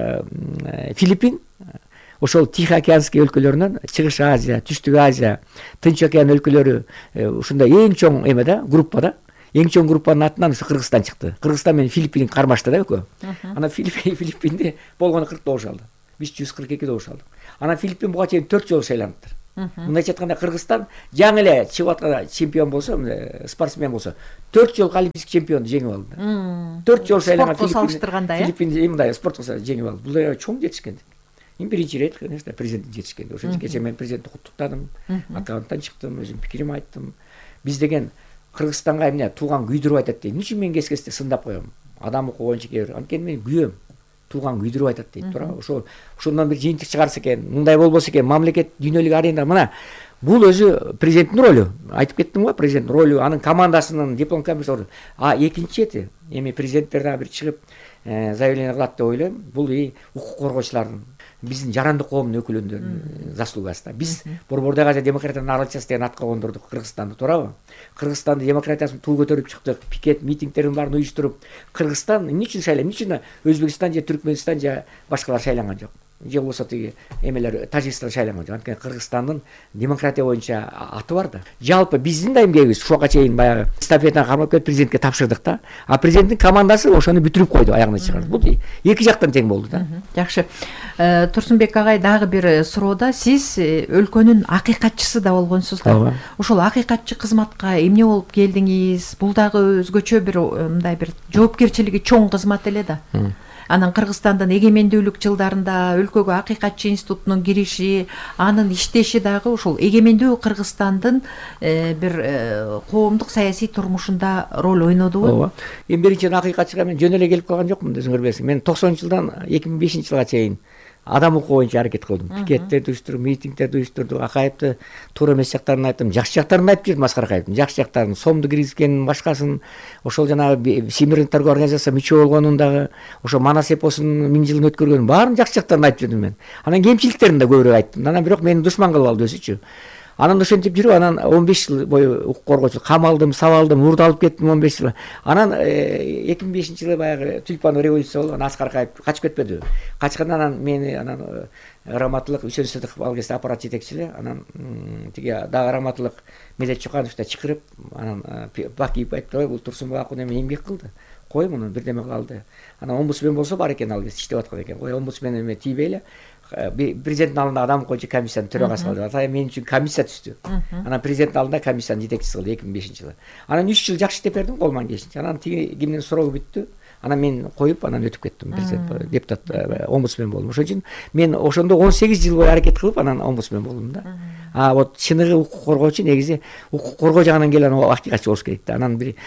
S2: Филиппин ошол Тихоокеанский өлкөлөрүнөн Чыгыш Азия, Түштүк Азия, Тынч океан өлкөлөрү ушундай эң чоң эме да, группада. Эң чоң группанын атынан ушу Кыргызстан чыкты. Кыргызстан менен Филиппин кармашты да экөө. Анан Филиппинде болгону 40 добуш алды. Биз 142 добуш алдык. Анан Филиппин буга чейин 4 жолу шайланыптыр. Мындайча айтканда Кыргызстан жаңы эле чыгып аткан чемпион болсо, спортсмен болсо, 4 жолку олимпийский чемпионду жеңип алды. 4 жолу шайланган Филиппин мындай спортко жеңип алды. Бул чоң жетишкендик. Биринчи ирет, конечно, президент жетишкенди. Ошо кечээ мен президентти куттуктадым, аккаунттан чыктым, өзүм пикирим айттым. Биз деген Кыргызстанга эмне тууган күйдүрүп айтат дейт. Эмне үчүн мен кес-кесте сындап коем? Адам окугончу кээ бир. Анткени мен күйөм. Тууган күйдүрүп айтат дейт. Туура. Ошондон бир жыйынтык чыгарса экен, мындай болбосо экен, мамлекет дүйнөлүк аренада мына бул өзү президенттин ролу. Айтып кеттим го, президенттин ролу, анын командасынын диплом комиссары. Экинчи чети, эми президенттер дагы бир чыгып заявление кылат деп ойлойм. Бул укук коргоочулардын биздин жарандык коомдун өкүлүнүн заслугасы да. Биз Борбордук Азия демократиянын нарылчасы деген атка кондурдук Кыргызстанды, туурабы? Кыргызстандын демократиясын туу көтөрүп чыктык, пикет, митингтердин баарын уюштуруп, Кыргызстан эмне үчүн шайлайт? Эмне үчүн Өзбекстан же Түркмөнстан же башкалар шайланган жок? Же болбосо тиги эмелер Тажикстан шайланган жок. Анткени Кыргызстандын демократия боюнча аты бар да. Жалпы биздин да эмгегибиз ушуга чейин баягы эстафетаны кармап келип президентке тапшырдык да. А президенттин командасы ошону бүтүрүп койду, аягына чыгарды. Бул эки жактан тең болду да.
S1: Жакшы. Турсунбек агай, дагы бир суроодо сиз өлкөнүн акыйкатчысы да болгонсуз да. Ошол акыйкатчы кызматка эмне болуп келдиңиз? Бул дагы өзгөчө бир мындай бир жоопкерчилиги чоң кызмат эле да. Анан Кыргызстандын эгемендүүлүк жылдарында өлкөгө акыйкатчы институтунун кириши, анын иштеши дагы ушул эгемендүү Кыргызстандын бир коомдук саясий турмушунда роль ойнодубу?
S2: Ооба. Эми биринчиден акыйкатчыга мен жөн эле келип калган жокмун, өзүңөр билесиң. Мен 90-жылдан 2005-жылга чейин адам укугу боюнча аракет кылдым. Пикеттерди уюштуруп, митингтерди уюштурдук. Акаевди туура эмес жактарын айттым, жакшы жактарын айтып жүрдүм. Аскар Акаевдин жакшы жактарын, сомду киргизгенин, башкасын, ошол жанагы Всемирный торговый организация мүчө болгонун дагы, ошо Манас эпосунун 1000 жылын өткөргөнүн баарын жакшы жактарын айтып жүрдүм мен. Анан кемчиликтерин да көбүрөөк айттым. Анан бирок мени душман кылып алды өзүчү. Анан ошентип жүрүп, анан 15 жыл бою укук коргоочу камалдым, сабалдым, урдалып кеттим 15 жыл. Анан 2005-жылы баягы тюльпан революция болуп, Аскар Акаев качып кетпеди. Качкандан анан мени раматылык Үчөн Сыдыков ал кезде аппарат жетекчиси, анан тиги дагы раматылык Медет Чуканович да чакырып, анан Бакиев айтты, бул Турсунбек акун эми эмгек кылды. Кой муну бирдеме кылды. Анан омбудсмен болсо бар экен, ал кезде иштеп аткан экен. Кой омбудсмен эме тийбейли. Президенттин алдында адам коюучу комиссиянын төрагасы кылды. Ата мен үчүн комиссия түздү. Анан президенттин алдында комиссиянын жетекчиси кылды 2005-жылы. Анан 3 жыл жакшы иштеп бердим колман келишинче. Анан тиги кимдин суроо бүттү. Анан мен коюп, анан өтүп кеттим, президент, депутат, омбудсмен болдум. Ошон үчүн мен ошондо 18 жыл бою аракет кылып, анан омбудсмен болдум да. Вот чыныгы укук коргоочу негизи укук коргоо жагынан келген акыйкатчы болуш керек да. Анан бир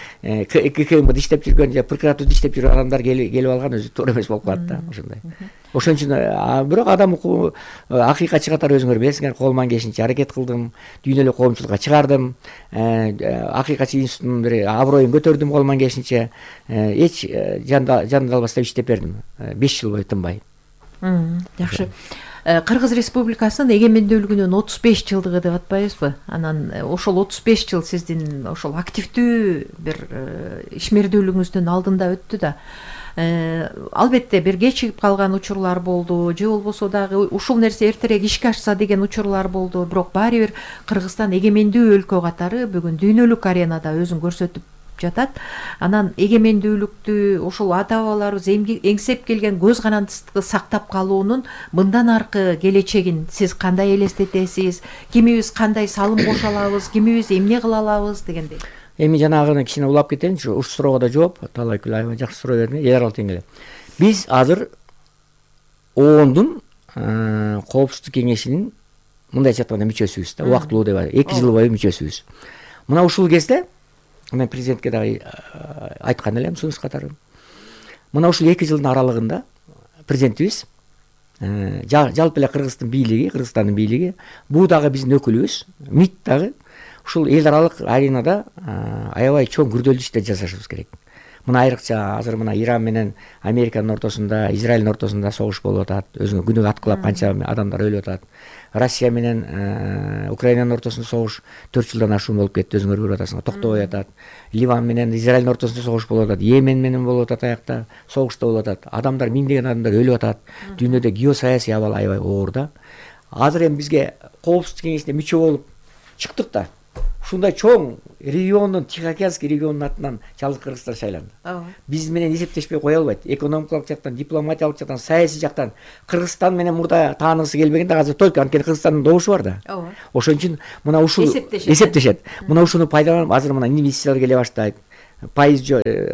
S2: ККМда иштеп жүргөн же прокуратурада иштеп жүргөн адамдар келип алган өзү туура эмес болуп калат да, ошондой. Ошон үчүн бирок адам укугу акыйкатчы катары өзүңөр билесиңер, колуман келишинче аракет кылдым, дүйнөлүк коомчулукка чыгардым, акыйкатчы институтунун бир аброюн көтөрдүм колуман келишинче, эч жандалбастан иштеп бердим 5 жыл бою тынбай.
S1: Жакшы. Кыргыз Республикасынын эгемендүүлүгүнүн 35 жылдыгы деп атпайбызбы? Анан ошол 35 жыл сиздин ошол активдүү бир ишмердүүлүгүңүздүн алдында өттү да. Албетте бир кечигип калган учурлар болду, же болбосо дагы ушул нерсе эртерээк ишке ашса деген учурлар болду. Бирок баары бир Кыргызстан эгемендүү өлкө катары бүгүн дүйнөлүк аренада өзүн көрсөтүп жатат. Анан эгемендүүлүктү ошол ата-бабаларыбыз эңсеп келген көз карандысты сактап калуунун мындан аркы келечегин сиз кандай элестетесиз? Кимибиз кандай салым кошо алабыз, кимибиз эмне кыла алабыз дегендей.
S2: Эми жанагыны кичине улап кетейинчи, ушул суроого да жооп, Талай Күлаева жакшы суроо берди, эл аралык деңгээлде. Биз азыр ООНдун коопсуздук кеңешинин мындайча айтканда мүчөсүбүз да, убактылуу деп атат. 2 жыл бою мүчөсүбүз. Мына ушул кезде мен президентке дагы айткан элем сунуш катары. Мына ушул 2 жылдын аралыгында президентибиз жалпы эле Кыргыздын бийлиги, Кыргызстандын бийлиги, бул дагы биздин өкүлүбүз, МИД дагы ушул эл аралык аренада аябай чоң күрдөлүү иштер жасашыбыз керек. Мына айрыкча азыр мына Иран менен Американын ортосунда, Израилдин ортосунда согуш болуп атат. Өзүңө күнүгө аткылап канча адамдар өлүп атат. Россия менен Украинанын ортосунда согуш 4 жылдан ашуун болуп кетти, өзүңөр көрүп атасыңар, токтобой атат. Ливан менен Израилдин ортосунда согуш болуп атат. Йемен менен болуп атат, аякта согушта болуп атат. Адамдар, миңдеген адамдар өлүп атат. Дүйнөдө геосаясий абал аябай оор да. Азыр эми бизге Коопсуздук кеңешине мүчө болуп чыктык да. Ушундай чоң региондун, Тихоокеанский регионунун атынан Жалгыз Кыргызстан шайланды. Биз менен эсептешпей кое албайт. Экономикалык жактан, дипломатиялык жактан, саясий жактан Кыргызстан менен мурда тааныгысы келбеген да, азыр только анткени Кыргызстандын добушу бар да. Ошон үчүн мына ушул эсептешет. Мына ушуну пайдаланып, азыр мына инвестициялар келе баштайт. Пайыз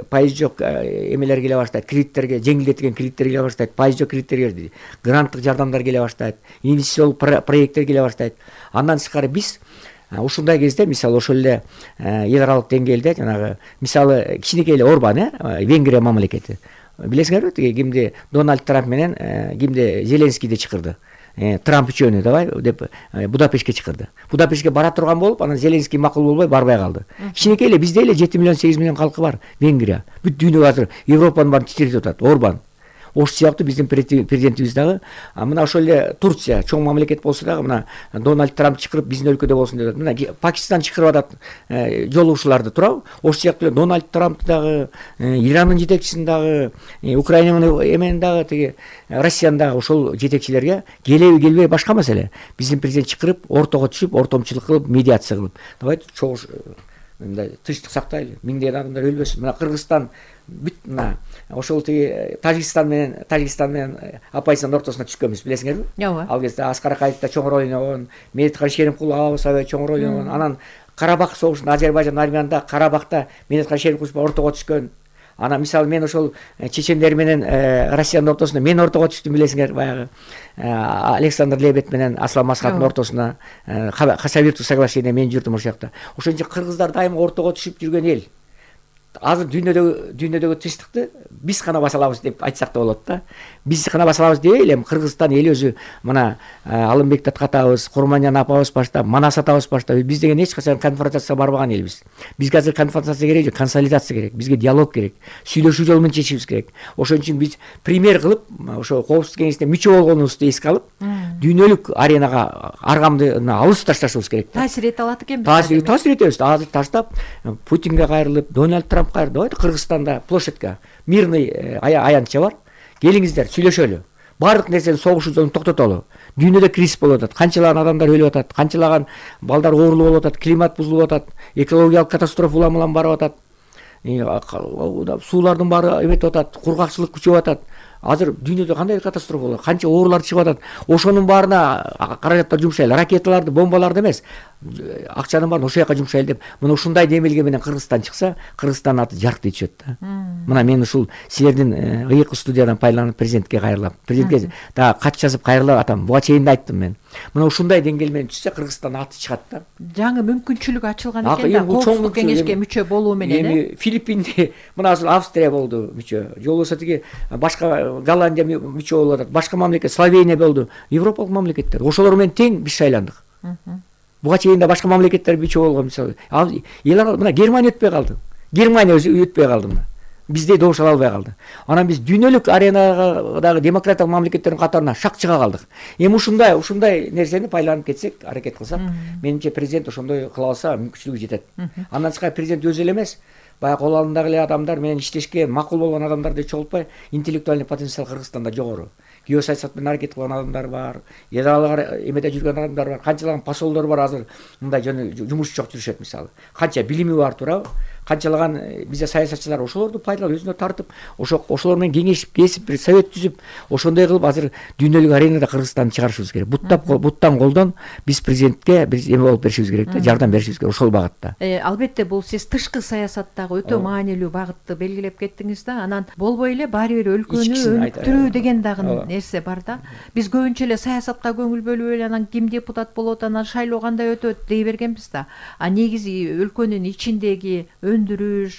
S2: жок эмелер келе баштайт, кредиттерге жеңилдетилген кредиттер келе баштайт, пайыз жок кредиттерге гранттык жардамдар келе баштайт, инвестициялык проекттер келе баштайт. Андан тышкары биз ушундай кезде, мисалы ошол эле эл аралык деңгээлде жанагы мисалы кичинекей эле Орбан, Венгрия мамлекети. Билесиңерби, тиги кимди Дональд Трамп менен кимди Зеленскийди чакырды. Трамп үчөөнү давай деп Будапештке чакырды. Будапештке бара турган болуп, анан Зеленский макул болбой барбай калды. Кичинекей эле бизде эле 7 миллион 8 миллион калкы бар. Венгрия. Бүт дүйнөгө азыр Европанын баарын титиретип атат. Орбан. Ошол сыяктуу биздин президентибиз дагы мына ошол эле Турция чоң мамлекет болсо дагы мына Дональд Трамп чакырып биздин өлкөдө болсун деп атат. Мына Пакистан чакырып атат жолугушууларды туурабы? Ошол сыяктуу Дональд Трамп дагы, Ирандын жетекчисин дагы, Украинанын эменин дагы, тиги Россиянын дагы ошол жетекчилерге келеби келбей башка маселе. Биздин президент чакырып, ортого түшүп, ортомчулук кылып, медиация кылып. Давайте чогуш мындай тынчтык сактайлы. Миңдеген адамдар өлбөсүн. Мына Кыргызстан бүт мына ошол тиги Тажикстан менен Апайсандын ортосуна түшкөнбүз, билесиңерби? Ал кезде Аскар Акаев да чоң роль ойногон, Медеткан Шеримкулов абыз аябай чоң роль ойногон. Анан Карабак согушунда Азербайжан армиянда Карабакта Медеткан Шеримкулов ортого түшкөн. Ана мисалы мен ошол чечендер менен Россиянын ортосунда мен ортого түштүм, билесиңер, баягы Александр Лебед менен Аслан Масхаттын ортосуна Хасавюртовск соглашение мен жүрдүм ошол жакта. Ошон үчүн кыргыздар дайыма ортого түшүп жүргөн эл. Азыр дүйнөдөгү тынчтыкты биз гана баса алабыз деп айтсак да болот да. Биз гана баса алабыз дебей эле Кыргызстан эли өзү мына Алымбек Таткатабыз, Курманжан апабыз баштап, Манас атабыз баштап, биз деген эч качан конфронтацияга барбаган элбиз. Бизге азыр конфронтация керек жок, консолидация керек. Бизге диалог керек, сүйлөшүү жолу менен чечишибиз керек. Ошон үчүн биз пример кылып, ошо Коопсуздук кеңешине мүчө болгонубузду эске алып, дүйнөлүк аренага аргамды алыс ташташыбыз керек.
S1: Таасир эте алат экенбиз.
S2: Таасир этебиз. Азыр таштап Путинге кайрылып, Дональд Трамп давайте Кыргызстанда площадька мирный аянтча бар. Келиңиздер, сүйлөшөлү. Бардык нерсени согуш жолун токтотолу. Дүйнөдө кризис болуп атат. Канчалаган адамдар өлүп атат, канчалаган балдар оорулуу болуп атат, климат бузулуп атат, экологиялык катастрофа улам барып атат. Суулардын баары эметип атат, кургакчылык күчөп атат. Азыр дүйнөдө кандай катастрофа болот, канча оорулар чыгып атат. Ошонун баарына каражаттар жумшайлы, ракеталарды, бомбаларды эмес, акчанын баарын ошол жака жумшайлы деп. Мына ушундай демилге менен Кыргызстан чыкса, Кыргызстандын аты жаркты түшөт да. Мына мен ушул силердин ыйык студиядан пайдаланып президентке кайрылам. Президентке дагы кат жазып кайрылып атам. Буга чейин да айттым мен. Мына ушундай деңгээл менен түшсө, Кыргызстандын аты чыгат да.
S1: Жаңы мүмкүнчүлүк ачылган экен да, Коопсуздук кеңешке мүчө болуу менен.
S2: Филиппинде мына азыр Австрия болду мүчө. Же болбосо тиги башка Голландия мүчө болуп атат. Башка мамлекет, Словения болду. Европалык мамлекеттер. Ошолор менен тең биз шайландык. Буга чейин да башка мамлекеттер мүчө болгон, мисалы. Мына Германия өтпөй калды. Германия өзү өтпөй калды мына. Бизде добуш ала албай калды. Анан биз дүйнөлүк аренадагы демократиялык мамлекеттердин катарына шак чыга калдык. Эми ушундай нерсени пайдаланып кетсек, аракет кылсак, менимче президент ошондой кыла алса мүмкүнчүлүгү жетет. Андан тышкары президент өзү эле эмес, баягы кол алдындагы эле адамдар менен иштешке макул болгон адамдарды чогултпай, интеллектуальный потенциал Кыргызстанда жогору. Геосаясат менен аракет кылган адамдар бар, эл аралык эмеде жүргөн адамдар бар, канчалаган посолдор бар азыр мындай жумуш жок жүрүшөт мисалы. Канча билими бар туурабы? Канчалаган бизде саясатчылар ошолорду пайдаланып өзүнө тартып, ошолор менен кеңешип, кесип, бир совет түзүп, ошондой кылып азыр дүйнөлүк аренада Кыргызстанды чыгарышыбыз керек. Буттан колдон биз президентке биз эме болуп беришибиз керек да, жардам беришибиз керек ошол багытта.
S1: Албетте бул сиз тышкы саясаттагы өтө маанилүү багытты белгилеп кеттиңиз да. Анан болбой эле баары бир өлкөнү өнүктүрүү деген дагы нерсе бар да. Биз көбүнчө эле саясатка көңүл бөлүп эле анан ким депутат болот, анан шайлоо кандай өтөт дей бергенбиз да. А негизи өлкөнүн ичиндеги өндүрүш,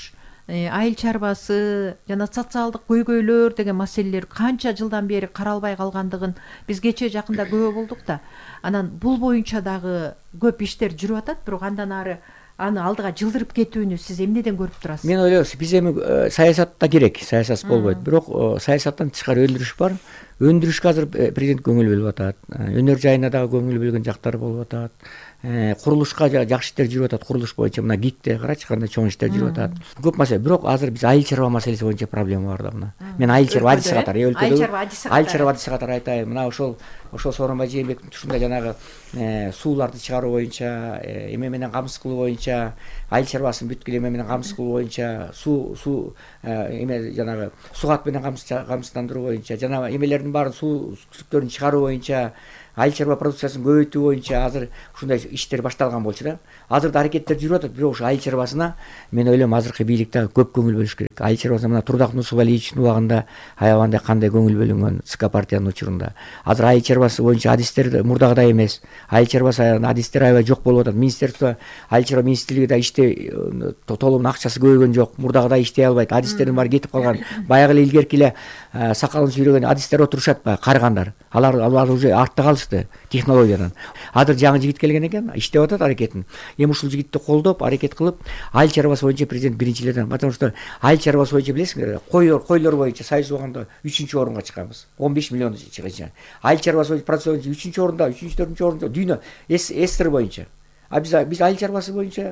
S1: айыл чарбасы жана социалдык көйгөйлөр деген маселелер канча жылдан бери каралбай калгандыгын биз кечээ жакында күбө болдук да. Анан бул боюнча дагы көп иштер жүрүп атат, бирок андан ары аны алдыга жылдырып кетүүнү сиз эмнеден көрүп турасыз?
S2: Мен ойлойм, биз эми саясатта керек, саясатсыз болбойт. Бирок саясаттан тышкары өндүрүш бар. Өндүрүшкө азыр президент көңүл бөлүп атат. Өнөр жайына дагы көңүл бөлгөн жактар болуп атат. Курулушка жакшы иштер жүрүп атат. Курулуш боюнча мына ГИКте карачы кандай чоң иштер жүрүп атат. Көп маселе. Бирок азыр биз айыл чарба маселеси боюнча проблема бар да мына. Мен айыл чарба адиси катары, айыл чарба адиси катары айтайын. Мына ошол Сооронбай Жээнбектин тушундай жанагы сууларды чыгаруу боюнча, эме менен камсыз кылуу боюнча, айыл чарбасын бүткүл эме менен камсыз кылуу боюнча, суу эме жанагы сугат менен камсыздандыруу боюнча, жана эмелердин баарын суу сүзүктөрүн чыгаруу боюнча, айыл чарба продукциясын көбөйтүү боюнча азыр ушундай иштер башталган болчу да. Азыр да аракеттер жүрүп атат, бирок ушу айыл чарбасына мен ойлойм азыркы бийлик дагы көп көңүл бөлүш керек. Айыл чарбасына мына Турдак Нурсубалиевичтин убагында аябагандай кандай көңүл бөлүнгөн ЦК партиянын учурунда. Азыр айыл чарбасы боюнча адистер мурдагыдай эмес. Айыл чарбасы адистер аябай жок болуп атат. Министерство айыл чарба министрлиги да иште толугун акчасы көбөйгөн жок. Мурдагыдай иштей албайт. Адистердин баары кетип калган. Баягы эле илгерки эле сакалын сүйрөгөн адистер отурушат баягы карыгандар. Алар уже артта калышты технологиядан. Азыр жаңы жигит келген экен, иштеп атат аракетин. Эми ушул жигитти колдоп, аракет кылып, айыл чарбасы боюнча президент биринчилерден, потому что айыл чарбасы боюнча билесиңер, койлор боюнча союз убагында 3-орунга чыкканбыз. 15 миллион чыгача. Айыл чарбасы боюнча процент 3-орунда, 3-4 орунда дүйнө СССР боюнча. Биз айыл чарбасы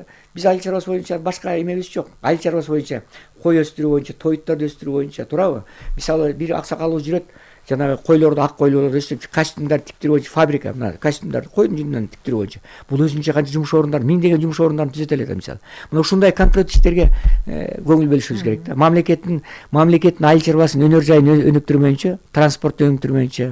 S2: боюнча башка эмебиз жок. Айыл чарбасы боюнча кой өстүрүү боюнча, тоюттарды өстүрүү боюнча, туурабы? Мисалы бир аксакалыбыз жүрөт, жанагы койлорду, ак койлорду өстүрүп, костюмдар тиктирүү боюнча фабрика, мына костюмдарды койдун жүнүнөн тиктирүү боюнча. Бул өзүнчө канча жумуш орундар, миңдеген жумуш орундарын түзөтө элек мисалы. Мына ушундай конкрет иштерге көңүл бөлүшүбүз керек да. Мамлекеттин айыл чарбасын өнөр жайын өнүктүрмөйүнчө, транспортты өнүктүрмөйүнчө,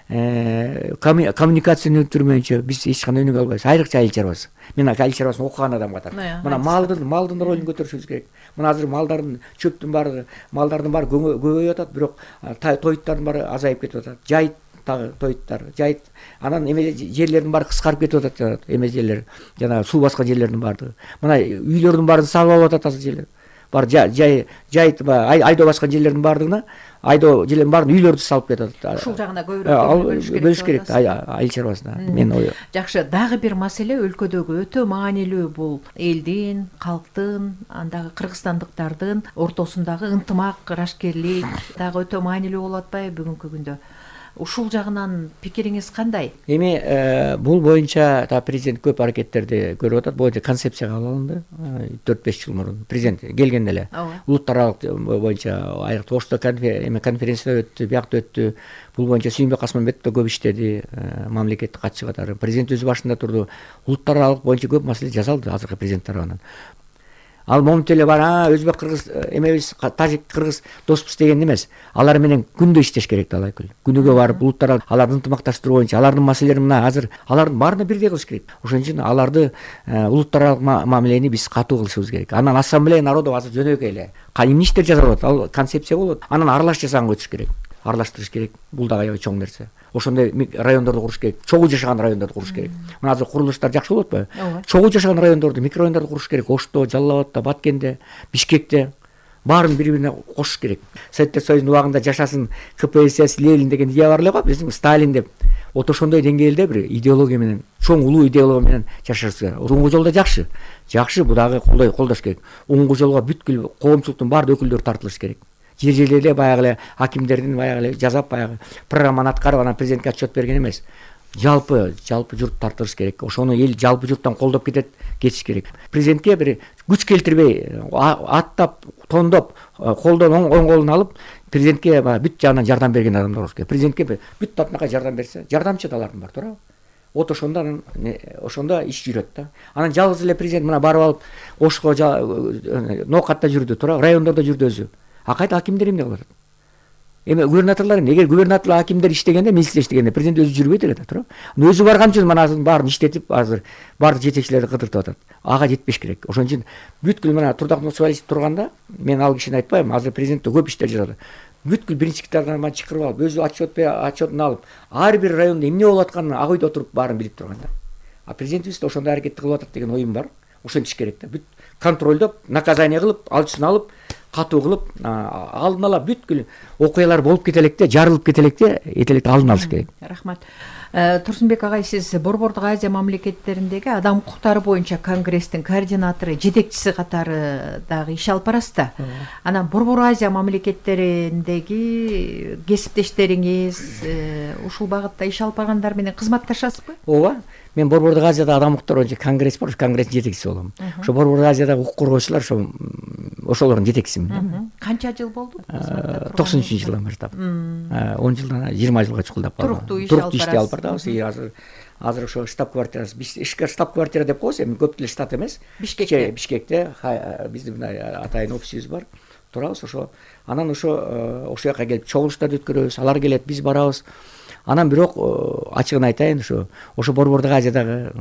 S2: коммуникацияны өнүктүрмөйүнчө биз эч кандай өнүгө албайбыз. Айрыкча айыл чарбасы. Мен айыл чарбасын окуган адам катары. Мына малдын ролун көтөрүшүбүз керек. Мына азыр чөптүн баары, малдардын баары көбөйүп атат, бирок тоюттардын баары азайып кетип атат. Жайыт тагы тоюттар, жайыт. Анан эме жерлердин баары кыскарып кетип атат, эме жерлер, жана суу баскан жерлердин баардыгы. Мына үйлөрдүн баарын салып алып атат азыр жерлер. Бар жайыт айдоо баскан жерлердин баардыгына, айдоо жерлердин баарын үйлөрдү салып кетип атат.
S1: Ушул жагына көбүрөөк
S2: бөлүш керек айыл чарбасына. Мен ой.
S1: Жакшы, дагы бир маселе өлкөдөгү өтө маанилүү, бул элдин, калктын, андагы кыргызстандыктардын ортосундагы ынтымак, ырашкерлик дагы өтө маанилүү болуп атпайбы бүгүнкү күндө? Ушул жагынан пикириңиз кандай?
S2: Эми бул боюнча да президент көп аракеттерди көрүп атат. Бул концепция кабыл алынды 4-5 жыл мурун. Президент келгенде эле улуттар аралык боюнча айрыкча Ошто конференция өттү, биякта өттү. Бул боюнча Сүйүнбек Касманбетов да көп иштеди, мамлекеттик катчы катары. Президент өзү башында турду. Улуттар аралык боюнча көп маселе жасалды азыркы президент тарабынан. Ал момент эле бар, өзбек кыргыз эмебиз, тажик кыргыз доспуз деген эмес. Алар менен күндө иштеш керек да алайкүл. Күнүгө барып улуттар аларды ынтымакташтыруу боюнча, алардын маселелерин мына азыр алардын баарына бирдей кылыш керек. Ошон үчүн аларды улуттар аралык мамилени биз катуу кылышыбыз керек. Анан ассамблея народов азыр жөнөкөй эле. Эмне иштер жасалып атат? Ал концепция болот. Анан аралаш жасаганга өтүш керек. Аралаштырыш керек. Бул дагы аябай чоң нерсе. Ошондой райондорду куруш керек. Чогуу жашаган райондорду куруш керек. Мына азыр курулуштар жакшы болуп атпайбы? Чогуу жашаган райондорду, микрорайондорду куруш керек. Ошто, Жалал Абадта, Баткенде, Бишкекте баарын бири-бирине кошуш керек. Советтер Союзунун убагында жашасын КПСС, Ленин деген идея бар эле го, биздин Сталин деп. Вот ошондой деңгээлде бир идеология менен, чоң улуу идеология менен жашашыбыз керек. Урмунку жолдо жакшы. Жакшы, бу дагы колдош керек. Урмунку жолго бүткүл коомчулуктун баардык өкүлдөрү тартылыш керек. Жер-жерлерде баягы эле акимдердин баягы эле жазап баягы программаны аткарып анан президентке отчет берген эмес. Жалпы журт тартылыш керек. Ошону эл жалпы журттан колдоп кетиш керек. Президентке бир күч келтирбей, аттап, тондоп, колдон оң колун алып, президентке бүт жагынан жардам берген адамдар болуш керек. Президентке бүт татынакай жардам берсе, жардамчы алардын бар, туурабы? Вот ошондо иш жүрөт да. Анан жалгыз эле президент мына барып алып, Ошко ноокатта жүрдү, туурабы? Райондордо жүрдү өзү. Кайта акимдер эмне кылып атат? Эми губернаторлор эгер губернатор акимдер иштегенде, министр иштегенде президент өзү жүрбөйт эле да, туурабы? Өзү барган үчүн мына азыр баарын иштетип, азыр баардык жетекчилерди кыдыртып атат. Ага жетпеш керек. Ошон үчүн бүткүл мына Турдак Нурсубалиев турганда, мен ал кишини айтпайм, азыр президент көп иштер жасады. Бүткүл биринчи секретардан чакырып алып, өзү отчетун алып, ар бир райондо эмне болуп атканын ак үйдө отуруп баарын билип турган да. А президентибиз ошондой аракетти кылып атат деген оюм бар. Ошентиш керек да. Бүт контролдоп, наказание кылып, алчысын алып, катуу кылып, алдын ала бүткүл окуялар болуп кете электе, жарылып кете электе, алдын алыш керек.
S1: Рахмат. Турсунбек агай, сиз Борбордук Азия мамлекеттериндеги адам укуктары боюнча конгресстин координатору, жетекчиси катары дагы иш алып барасыз да. Анан Борбор Азия мамлекеттериндеги кесиптештериңиз ушул багытта иш алып баргандар менен кызматташасызбы?
S2: Ооба. Мен Борбордук Азияда адам укуктары боюнча конгресс бар, конгресстин жетекчиси болом. Ошо Борбордук Азиядагы укук коргоочулар ошолордун жетекчисимин.
S1: Канча жыл болду?
S2: 93-жылдан баштап. 10 жылдан 20 жылга чукулдап калдым. Туруктуу иш алып бардыбыз. Азыр ошо штаб-квартирасы, ишкер штаб-квартира деп коебуз, эми көп деле штат эмес. Бишкекте биздин мындай атайын офисибиз бар. Турабыз ошо. Анан ошо жака келип чогулуштарды өткөрөбүз. Алар келет, биз барабыз. Анан бирок ачыгын айтайын, ошо Борбордук Азиядагы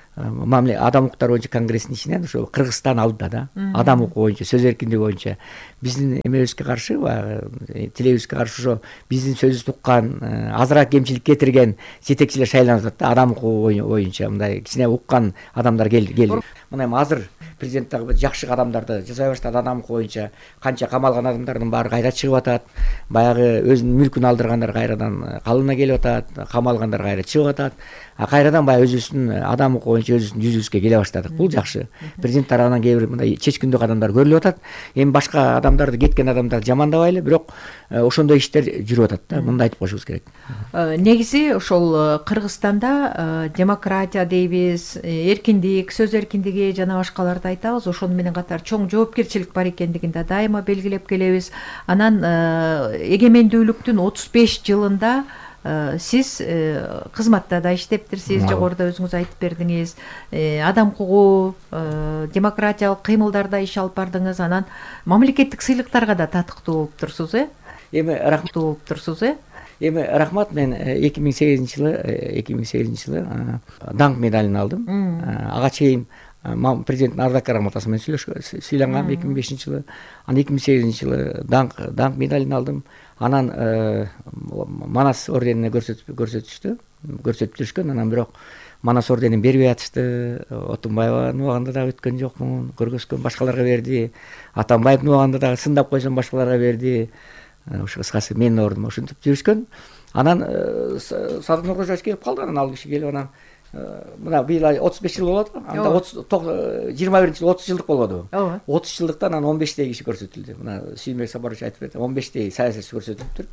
S2: адам укуктары боюнча конгресстин ичинен ошо Кыргызстан алдыда да, адам укугу боюнча, сөз эркиндиги боюнча биздин эмебизге каршы, тилегибизге каршы ошо биздин сөзүбүздү уккан, азыраак кемчилик кетирген жетекчилер шайланып атат да, адам укугу боюнча мындай кичине уккан адамдар келди. Мына эми азыр президент дагы жакшы кадамдарды жасай баштады адам укугу боюнча. Канча камалган адамдардын баары кайра чыгып атат, баягы өзүнүн мүлкүн алдыргандар кайрадан калыбына келип атат, камалгандар кайра чыгып атат. Кайрадан баягы өзүбүздүн адам укугу боюнча өзүбүздүн жүзүбүзгө келе баштадык. Бул жакшы. Президент тарабынан кээ бир мындай чечкиндүү кадамдар көрүлүп атат. Эми башка адамдарды, кеткен адамдарды жамандабайлы, бирок ошондой иштер жүрүп атат да. Мындай айтып коюшубуз керек.
S1: Негизи ошол Кыргызстанда демократия дейбиз, эркиндик, сөз эркиндиги жана башкаларды айтабыз. Ошону менен катар чоң жоопкерчилик бар экендигин да дайыма белгилеп келебиз. Анан эгемендүүлүктүн 35 жылында сиз кызматта да иштептирсиз, жогоруда өзүңүз айтып бердиңиз. Адам укугу, демократиялык кыймылдарда иш алып бардыңыз. Анан мамлекеттик сыйлыктарга да татыктуу болуп турсуз,
S2: Эми рахмат. Мен 2008-жылы даңк медалын алдым. Ага чейин президенттин ардакка раматасы менен сүйлөнгөм 2005-жылы. Анан 2008-жылы даңк медалын алдым. Анан Манас орденине көрсөтүп жүрүшкөн. Анан бирок Манас орденин бербей атышты. Отунбаеванын убагында дагы өткөн жокмун, көргөзгөн, башкаларга берди. Атамбаевдин убагында дагы сындап койсом башкаларга берди. Ошо кыскасы менин ордум ошентип жүрүшкөн. Анан Садыр Нуркожоевич келип калды. Анан ал киши келип анан мына быйыл 35 жыл болот. Анда 21-жылы 30 жылдык болбоду. 30 жылдыктан анан 15 киши көрсөтүлдү. Мына Сүйүнбек Сапарович айтып берди. 15 саясатчы көрсөтүлүптүр.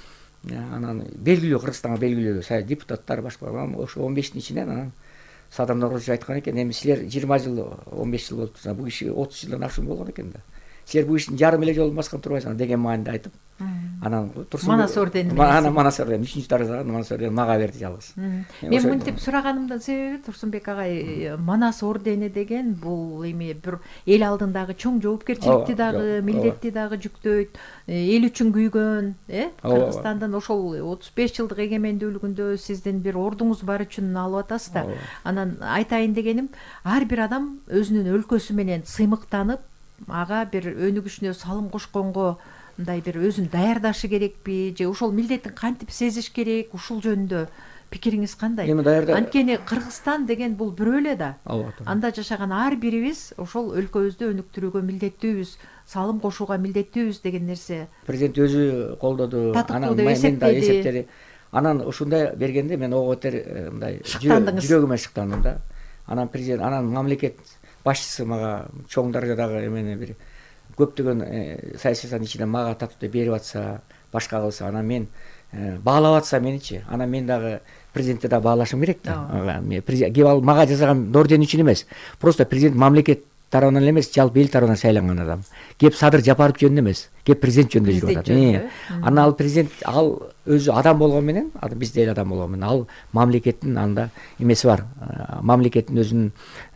S2: Анан белгилүү Кыргызстанга белгилүү депутаттар башкалар. Ошо 15-тин ичинен анан Садыр Нуркожоевич айткан экен, эми силер 20 жыл, 15 жыл болуптур. Бул киши 30 жылдан ашуун болгон экен да. Силер бул иштин жарым эле жолун баскан турбайсыңар деген мааниде айтып. Анан
S1: Манас ордени.
S2: Манас ордени 3-чү даражада Манас ордени мага берди жалгыз.
S1: Мен мынтип сураганымдын себеби, Турсунбек агай, Манас ордени деген бул эми бир эл алдындагы чоң жоопкерчиликти дагы, милдетти дагы жүктөйт. Эл үчүн күйгөн, Кыргызстандын ошол 35 жылдык эгемендүүлүгүндө сиздин бир ордуңуз бар үчүн алып атасыз да. Анан айтайын дегеним, ар бир адам өзүнүн өлкөсү менен сыймыктанып, ага бир өнүгүшүнө салым кошконго мындай бир өзүн даярдашы керекпи, же ошол милдетин кантип сезиш керек, ушул жөнүндө пикириңиз кандай? Анткени Кыргызстан деген бул бирөө эле да. Анда жашаган ар бирибиз ошол өлкөбүздү өнүктүрүүгө милдеттүүбүз, салым кошууга милдеттүүбүз деген нерсе.
S2: Президент өзү колдоду, анан мен да эсептеди. Анан ушундай бергенде мен ого бетер мындай жүрөгүмө шыктандым да. Анан президент, анан мамлекет башчысы мага чоң даражадагы эмени бир көптөгөн саясаттын ичинен мага татыктуу берип атса, башка кылса, анан мен баалап атса меничи, анан мен дагы президентти да баалашым керек да. Кеп ал мага жасаган орден үчүн эмес, просто президент мамлекет тарабынан эле эмес, жалпы эл тарабынан шайланган адам. Кеп Садыр Жапаров жөнүндө эмес, кеп президент жөнүндө жүрүп атат. Анан ал президент, ал өзү адам болгон менен, бизде эл адам болгон менен, ал мамлекеттин анда эмеси бар. Мамлекеттин өзүнүн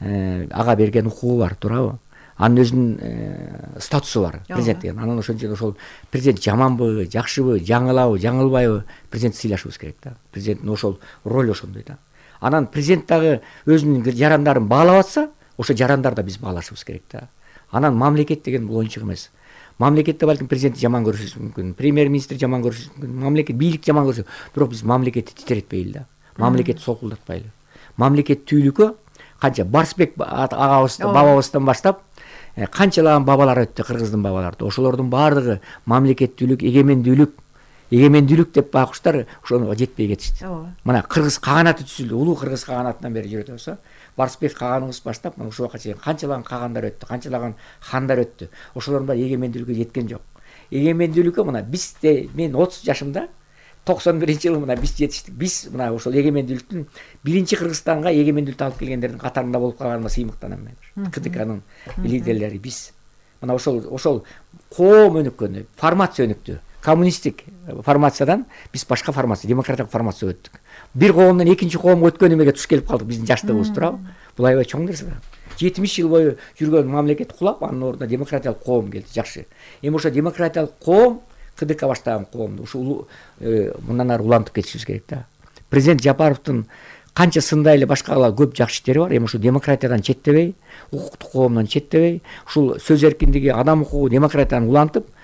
S2: ага берген укугу бар, туурабы? Анын өзүнүн статусу бар, президент деген. Анан ошон үчүн ошол президент жаманбы, жакшыбы, жаңылабы, жаңылбайбы, президент сыйлашыбыз керек да. Президенттин ошол ролу ошондой да. Анан президент дагы өзүнүн жарандарын баалап атса, ошо жарандар да биз баалашыбыз керек да. Анан мамлекет деген бул оюнчук эмес. Мамлекетте балким президентти жаман көрүшүбүз мүмкүн, премьер-министр жаман көрүшүбүз мүмкүн, мамлекет бийлик жаман көрсө, бирок биз мамлекетти титиретпейли да. Мамлекетти солкулдатпайлы. Мамлекеттүүлүккө канча Барсбек агабыздан, бабабыздан баштап канчалаган бабалар өттү, кыргыздын бабалары. Ошолордун баардыгы мамлекеттүүлүк, эгемендүүлүк деп бакыштар ошого жетпей кетишти. Мына кыргыз каганаты түзүлдү. Улуу кыргыз каганатынан бери жүрөт болсо, Барсбек каганыбыз баштап мына ушуга чейин канчалаган кагандар өттү, канчалаган хандар өттү. Ошолордун баары эгемендүүлүккө жеткен жок. Эгемендүүлүккө мына мен 30 жашымда 91-жылы мына биз жетиштик. Биз мына ошол эгемендүүлүктүн биринчи Кыргызстанга эгемендүүлүктү алып келгендердин катарында болуп калганына сыймыктанам мен. КДКнын лидерлери биз. Мына ошол коом өнүккөндө, формация өнүктү. Коммунисттик формациядан биз башка формация, демократиялык формация өттүк. Бир коомдон экинчи коомго өткөн эмеге туш келип калдык биздин жаштыгыбыз туурабы? Бул аябай чоң нерсе да. 70 жыл бою жүргөн мамлекет кулап, анын ордуна демократиялык коом келди. Жакшы. Эми ошо демократиялык коом КДК баштаган коомду ушул мындан ары улантып кетишибиз керек да. Президент Жапаровдун канча сындай эле башка көп жакшы иштери бар. Эми ушул демократиядан четтебей, укуктук коомдон четтебей, ушул сөз эркиндиги, адам укугу, демократияны улантып,